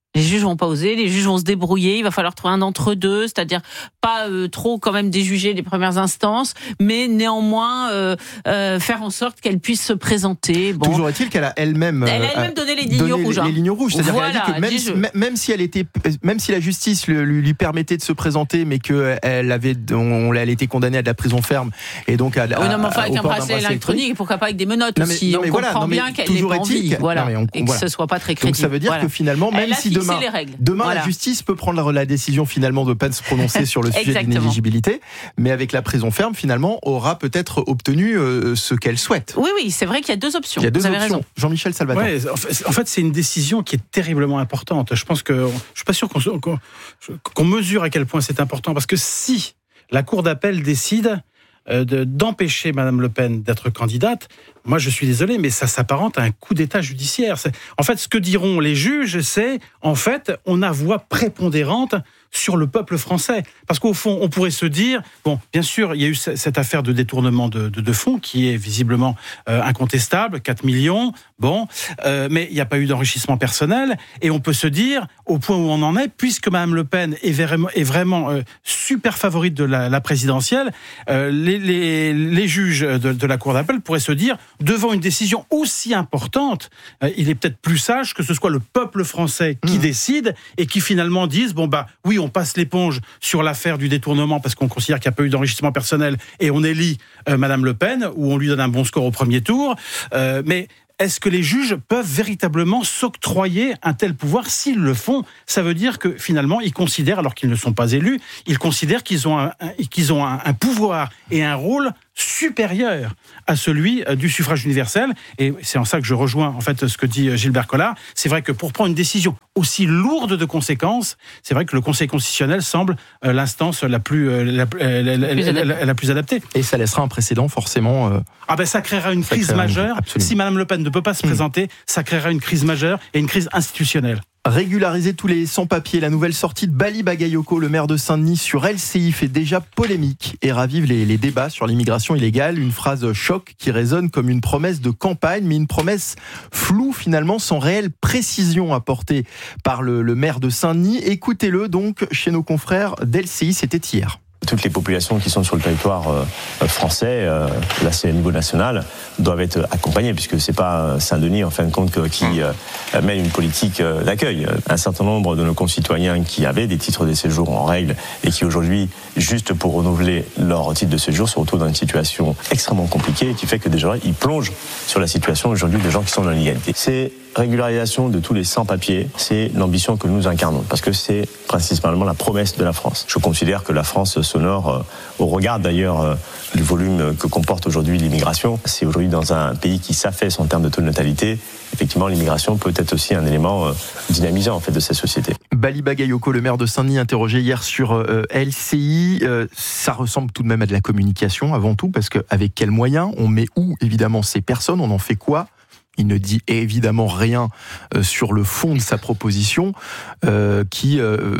Les juges vont pas oser, les juges vont se débrouiller, il va falloir trouver un entre-deux, c'est-à-dire pas euh, trop quand même déjuger les premières instances, mais néanmoins euh, euh, faire en sorte qu'elle puisse se présenter. Bon. Toujours est-il qu'elle a elle-même, elle a elle-même donné les lignes rouges. Les, les lignes rouges, c'est-à-dire voilà, qu'elle a dit que même, si, même si elle était, même si la justice lui, lui permettait de se présenter, mais qu'elle avait, on, elle était condamnée à de la prison ferme et donc à, oui, non, mais enfin, à, avec un bracelet électronique, pourquoi pas avec des menottes non, mais, aussi. non, on voilà, comprend non, bien qu'elle n'est pas en vie, voilà, non, on, et que voilà. ce soit pas très crédible. Donc ça veut dire voilà. que finalement, même si demain, demain voilà. la justice peut prendre la décision finalement de ne pas se prononcer sur le sujet de l'inéligibilité, mais avec la prison ferme, finalement, aura peut-être obtenu euh, ce qu'elle souhaite. Oui, oui, c'est vrai qu'il y a deux options. Il y a deux Vous avez options. Raison. Jean-Michel Salvatore. Ouais, en fait, c'est une décision qui est terriblement importante. Je pense que je suis pas sûr qu'on, qu'on, qu'on mesure à quel point c'est important, parce que si la Cour d'appel décide euh, de, d'empêcher Madame Le Pen d'être candidate, moi je suis désolé, mais ça s'apparente à un coup d'État judiciaire. C'est, en fait, ce que diront les juges, c'est en fait, on a voix prépondérante sur le peuple français. Parce qu'au fond, on pourrait se dire, bon, bien sûr, il y a eu cette affaire de détournement de, de, de fonds qui est visiblement euh, incontestable, quatre millions, bon, euh, mais il n'y a pas eu d'enrichissement personnel, et on peut se dire, au point où on en est, puisque Mme Le Pen est vraiment, est vraiment euh, super favorite de la, la présidentielle, euh, les, les, les juges de, de la Cour d'appel pourraient se dire, devant une décision aussi importante, euh, il est peut-être plus sage que ce soit le peuple français qui mmh. décide, et qui finalement dise, bon bah, oui, on passe l'éponge sur l'affaire du détournement parce qu'on considère qu'il n'y a pas eu d'enrichissement personnel et on élit euh, Madame Le Pen ou on lui donne un bon score au premier tour. Euh, mais est-ce que les juges peuvent véritablement s'octroyer un tel pouvoir? S'ils le font, ça veut dire que finalement, ils considèrent, alors qu'ils ne sont pas élus, ils considèrent qu'ils ont un, un, qu'ils ont un, un pouvoir et un rôle supérieur à celui du suffrage universel. Et c'est en ça que je rejoins en fait ce que dit Gilbert Collard. C'est vrai que pour prendre une décision aussi lourde de conséquences, c'est vrai que le Conseil constitutionnel semble euh, l'instance la plus, euh, la, la, la, la, la, la, la plus adaptée. Et ça laissera un précédent forcément. Euh... Ah ben ça créera une ça crise créera majeure. Une... Si Madame Le Pen ne peut pas se présenter, mmh. ça créera une crise majeure et une crise institutionnelle. Régulariser tous les sans-papiers, la nouvelle sortie de Bali Bagayoko, le maire de Saint-Denis, sur L C I fait déjà polémique et ravive les, les débats sur l'immigration illégale. Une phrase choc qui résonne comme une promesse de campagne, mais une promesse floue finalement, sans réelle précision apportée par le, le maire de Saint-Denis. Écoutez-le donc chez nos confrères d'L C I, c'était hier. Toutes les populations qui sont sur le territoire euh, français, euh, là c'est au niveau national, doivent être accompagnées, puisque c'est pas Saint-Denis en fin de compte qui euh, mène une politique euh, d'accueil. Un certain nombre de nos concitoyens qui avaient des titres de séjour en règle et qui aujourd'hui, juste pour renouveler leur titre de séjour, se retrouvent dans une situation extrêmement compliquée, qui fait que déjà ils plongent sur la situation aujourd'hui des gens qui sont dans l'illégalité. C'est régularisation de tous les sans-papiers, c'est l'ambition que nous incarnons, parce que c'est principalement la promesse de la France. Je considère que la France s'honore, euh, au regard d'ailleurs euh, du volume que comporte aujourd'hui l'immigration. C'est aujourd'hui dans un pays qui s'affaisse en termes de taux de natalité. Effectivement, l'immigration peut être aussi un élément euh, dynamisant en fait de cette société. Bali Bagayoko, le maire de Saint-Denis, interrogé hier sur euh, L C I, euh, ça ressemble tout de même à de la communication avant tout, parce qu'avec quels moyens on met où évidemment ces personnes, on en fait quoi? Il ne dit évidemment rien euh, sur le fond de sa proposition, euh, qui euh,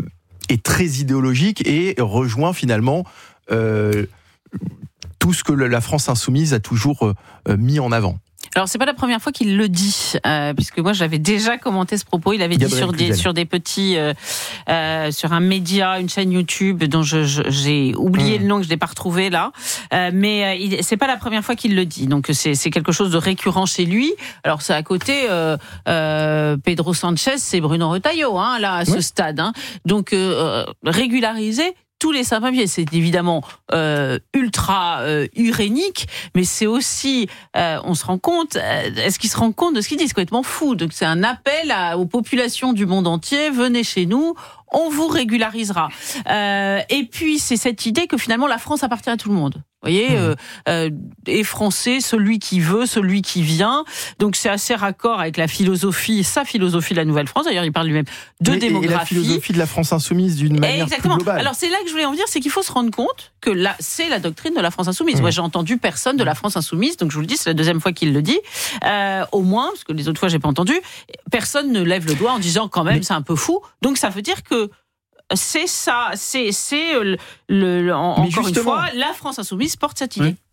est très idéologique et rejoint finalement euh, tout ce que la France insoumise a toujours euh, mis en avant. Alors c'est pas la première fois qu'il le dit, euh, puisque moi j'avais déjà commenté ce propos. Il avait dit sur des sur des petits, euh, euh, sur un média, une chaîne YouTube dont je, je, j'ai oublié mmh. le nom, que je l'ai pas retrouvé là. Euh, mais euh, il, c'est pas la première fois qu'il le dit. Donc c'est c'est quelque chose de récurrent chez lui. Alors c'est à côté euh, euh, Pedro Sanchez, c'est Bruno Retailleau, hein, là à ce oui. stade. Hein. Donc euh, régulariser tous les sans-papiers, c'est évidemment euh, ultra euh, urénique, mais c'est aussi, euh, on se rend compte, euh, est-ce qu'il se rend compte de ce qu'il dit? C'est complètement fou. Donc c'est un appel à, aux populations du monde entier, venez chez nous, on vous régularisera. Euh, et puis c'est cette idée que finalement la France appartient à tout le monde. Vous voyez, mmh. euh, euh, et français, celui qui veut, celui qui vient. Donc c'est assez raccord avec la philosophie, sa philosophie de la Nouvelle-France. D'ailleurs, il parle lui-même de Mais, démographie. Et la philosophie de la France insoumise d'une manière Exactement. plus globale. Alors c'est là que je voulais en venir, c'est qu'il faut se rendre compte que là, c'est la doctrine de la France insoumise. Mmh. Moi, j'ai entendu personne de la France insoumise, donc je vous le dis, c'est la deuxième fois qu'il le dit. Euh, au moins, parce que les autres fois, j'ai pas entendu, personne ne lève le doigt en disant quand même, Mais... c'est un peu fou. Donc ça veut dire que c'est ça, c'est, c'est le, le, en, encore une fois, la France insoumise porte cette idée.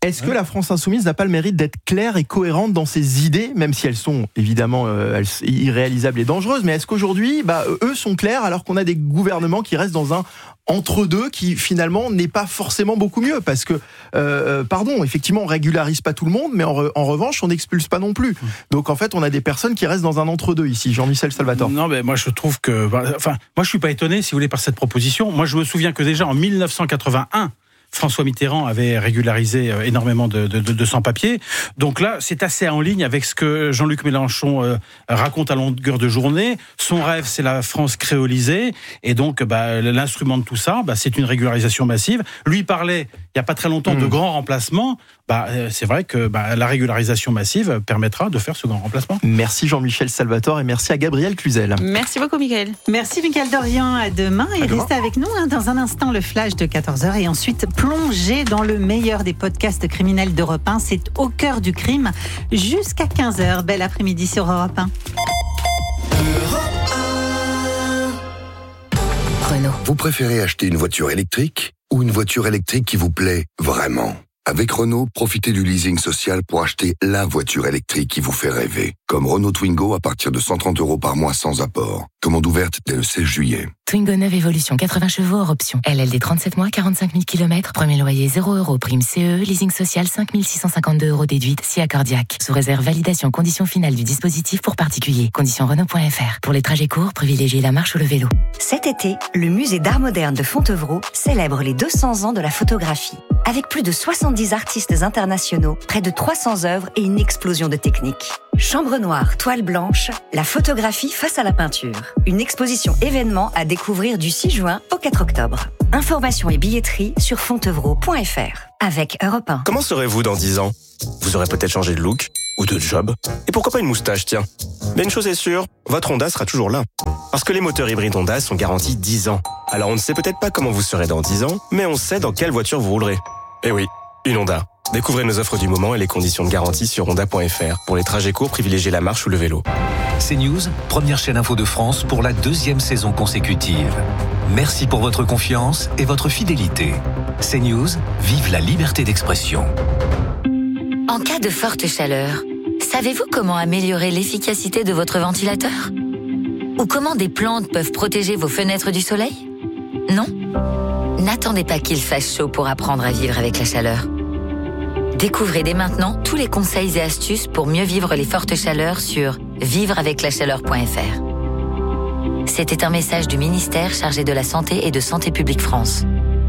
Est-ce que la France Insoumise n'a pas le mérite d'être claire et cohérente dans ses idées, même si elles sont évidemment euh, irréalisables et dangereuses, mais est-ce qu'aujourd'hui, bah, eux sont clairs alors qu'on a des gouvernements qui restent dans un entre-deux qui finalement n'est pas forcément beaucoup mieux parce que, euh, pardon, effectivement on régularise pas tout le monde, mais en, re- en revanche on n'expulse pas non plus. Donc en fait on a des personnes qui restent dans un entre-deux ici. Jean-Michel Salvatore. Non mais moi je trouve que, enfin moi je suis pas étonné si vous voulez par cette proposition. Moi je me souviens que déjà en dix-neuf cent quatre-vingt-un François Mitterrand avait régularisé énormément de, de, de sans-papiers. Donc là, c'est assez en ligne avec ce que Jean-Luc Mélenchon euh, raconte à longueur de journée. Son rêve, c'est la France créolisée. Et donc, bah, l'instrument de tout ça, bah, c'est une régularisation massive. Lui parlait, il n'y a pas très longtemps, mmh. de grands remplacements. Bah, c'est vrai que bah, la régularisation massive permettra de faire ce grand remplacement. Merci Jean-Michel Salvatore et merci à Gabriel Cluzel. Merci beaucoup Mickaël. Merci Mickaël Dorian, à demain. À et demain. restez avec nous hein, dans un instant, le flash de quatorze heures et ensuite plongez dans le meilleur des podcasts criminels d'Europe un. C'est Au cœur du crime jusqu'à quinze heures. Bel après-midi sur Europe un. Renault. Vous préférez acheter une voiture électrique ou une voiture électrique qui vous plaît vraiment ? Avec Renault, profitez du leasing social pour acheter la voiture électrique qui vous fait rêver. Comme Renault Twingo à partir de cent trente euros par mois sans apport. Commande ouverte dès le seize juillet. Twingo neuve Evolution, quatre-vingts chevaux hors option. L L D trente-sept mois, quarante-cinq mille kilomètres. Premier loyer zéro euros. Prime C E, leasing social cinq mille six cent cinquante-deux euros déduite, si accordiaque. Sous réserve validation, conditions finales du dispositif pour particuliers. Conditions Renault point F R. Pour les trajets courts, privilégiez la marche ou le vélo. Cet été, le musée d'art moderne de Fontevraud célèbre les deux cents ans de la photographie. Avec plus de soixante-dix artistes internationaux, près de trois cents œuvres et une explosion de techniques. Chambre noire, toile blanche, la photographie face à la peinture. Une exposition événement à découvrir du six juin au quatre octobre. Informations et billetterie sur fontevraud point F R. Avec Europe un. Comment serez-vous dans dix ans ? Vous aurez peut-être changé de look ou de job. Et pourquoi pas une moustache, tiens ? Mais une chose est sûre, votre Honda sera toujours là. Parce que les moteurs hybrides Honda sont garantis dix ans. Alors on ne sait peut-être pas comment vous serez dans dix ans, mais on sait dans quelle voiture vous roulerez. Eh oui, une Honda. Découvrez nos offres du moment et les conditions de garantie sur honda point F R. Pour les trajets courts, privilégiez la marche ou le vélo. CNews, première chaîne info de France pour la deuxième saison consécutive. Merci pour votre confiance et votre fidélité. CNews, vive la liberté d'expression. En cas de forte chaleur, savez-vous comment améliorer l'efficacité de votre ventilateur ? Ou comment des plantes peuvent protéger vos fenêtres du soleil ? Non ? N'attendez pas qu'il fasse chaud pour apprendre à vivre avec la chaleur. Découvrez dès maintenant tous les conseils et astuces pour mieux vivre les fortes chaleurs sur vivre avec la chaleur point F R. C'était un message du ministère chargé de la Santé et de Santé publique France.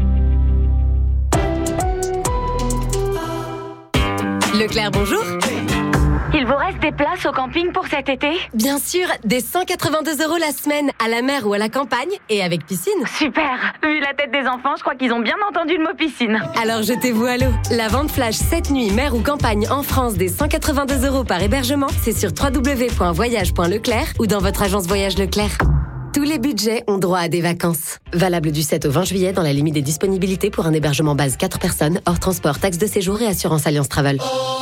Leclerc, bonjour. Il vous reste des places au camping pour cet été ? Bien sûr, des cent quatre-vingt-deux euros la semaine, à la mer ou à la campagne, et avec piscine. Super. Vu la tête des enfants, je crois qu'ils ont bien entendu le mot piscine. Alors jetez-vous à l'eau. La vente flash cette nuit, mer ou campagne en France, des cent quatre-vingt-deux euros par hébergement, c'est sur w w w point voyage point leclerc ou dans votre agence Voyage Leclerc. Tous les budgets ont droit à des vacances. Valable du sept au vingt juillet dans la limite des disponibilités pour un hébergement base quatre personnes, hors transport, taxe de séjour et assurance Alliance Travel.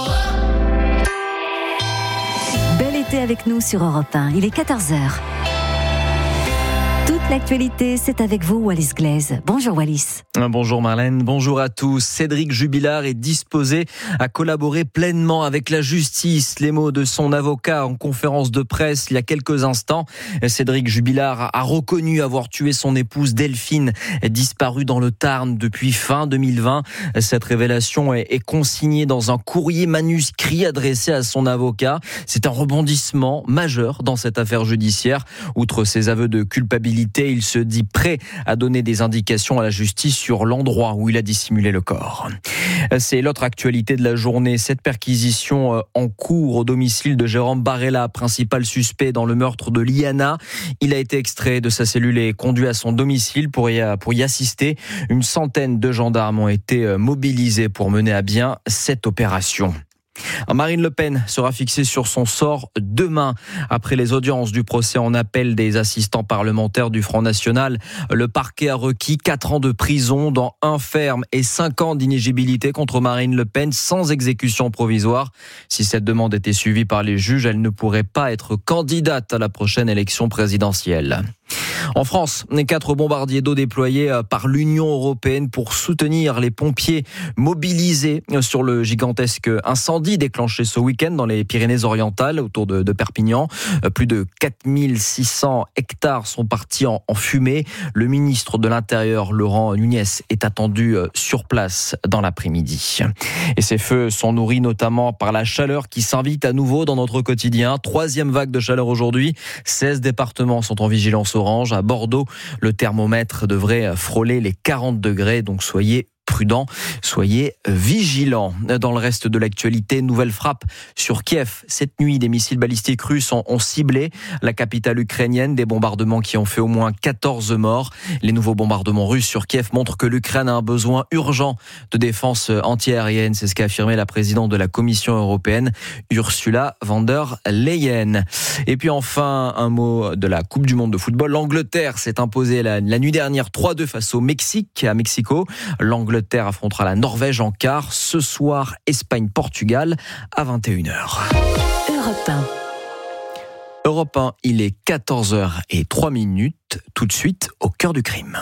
Bel été avec nous sur Europe un. Il est quatorze heures. Toute l'actualité, c'est avec vous, Wallis Glaise. Bonjour Wallis. Bonjour Marlène, bonjour à tous. Cédric Jubilard est disposé à collaborer pleinement avec la justice. Les mots de son avocat en conférence de presse il y a quelques instants. Cédric Jubilard a reconnu avoir tué son épouse Delphine, disparue dans le Tarn depuis fin deux mille vingt. Cette révélation est consignée dans un courrier manuscrit adressé à son avocat. C'est un rebondissement majeur dans cette affaire judiciaire. Outre ses aveux de culpabilité, il se dit prêt à donner des indications à la justice sur l'endroit où il a dissimulé le corps. C'est l'autre actualité de la journée. Cette perquisition en cours au domicile de Jérôme Barella, principal suspect dans le meurtre de Liana. Il a été extrait de sa cellule et conduit à son domicile pour y, pour y assister. Une centaine de gendarmes ont été mobilisés pour mener à bien cette opération. Marine Le Pen sera fixée sur son sort demain. Après les audiences du procès en appel des assistants parlementaires du Front National, le parquet a requis quatre ans de prison, dont un ferme et cinq ans d'inéligibilité contre Marine Le Pen sans exécution provisoire. Si cette demande était suivie par les juges, elle ne pourrait pas être candidate à la prochaine élection présidentielle. En France, quatre bombardiers d'eau déployés par l'Union européenne pour soutenir les pompiers mobilisés sur le gigantesque incendie déclenché ce week-end dans les Pyrénées-Orientales autour de, de Perpignan. Plus de quatre mille six cents hectares sont partis en, en fumée. Le ministre de l'Intérieur, Laurent Nunez, est attendu sur place dans l'après-midi. Et ces feux sont nourris notamment par la chaleur qui s'invite à nouveau dans notre quotidien. Troisième vague de chaleur aujourd'hui. seize départements sont en vigilance orange. À Bordeaux, le thermomètre devrait frôler les quarante degrés, donc soyez prudents, soyez vigilants. Dans le reste de l'actualité, nouvelle frappe sur Kiev. Cette nuit, des missiles balistiques russes ont, ont ciblé la capitale ukrainienne, des bombardements qui ont fait au moins quatorze morts. Les nouveaux bombardements russes sur Kiev montrent que l'Ukraine a un besoin urgent de défense antiaérienne. C'est ce qu'a affirmé la présidente de la Commission européenne, Ursula von der Leyen. Et puis enfin, un mot de la Coupe du monde de football. L'Angleterre s'est imposée la, la nuit dernière trois deux face au Mexique, à Mexico. L'Angleterre L'Angleterre affrontera la Norvège en quart. Ce soir, Espagne-Portugal à vingt et une heures. Europe un. Europe un, il est quatorze heures zéro trois. Tout de suite, au cœur du crime.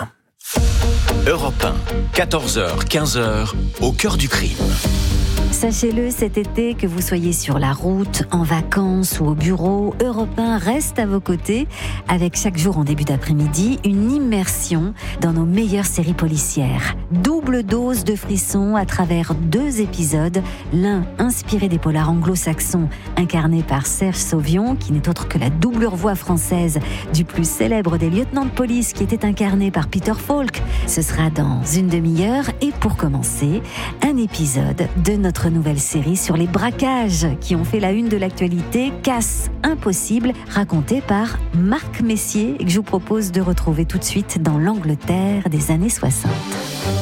Europe un, quatorze heures, quinze heures, au cœur du crime. Sachez-le, cet été, que vous soyez sur la route, en vacances ou au bureau, Europe un reste à vos côtés avec chaque jour en début d'après-midi une immersion dans nos meilleures séries policières. Double dose de frissons à travers deux épisodes, l'un inspiré des polars anglo-saxons incarné par Serge Sauvion, qui n'est autre que la doublure voix française du plus célèbre des lieutenants de police qui était incarné par Peter Falk. Ce sera dans une demi-heure et pour commencer, un épisode de notre nouvelle série sur les braquages qui ont fait la une de l'actualité, Casse impossible, racontée par Marc Messier et que je vous propose de retrouver tout de suite dans l'Angleterre des années soixante.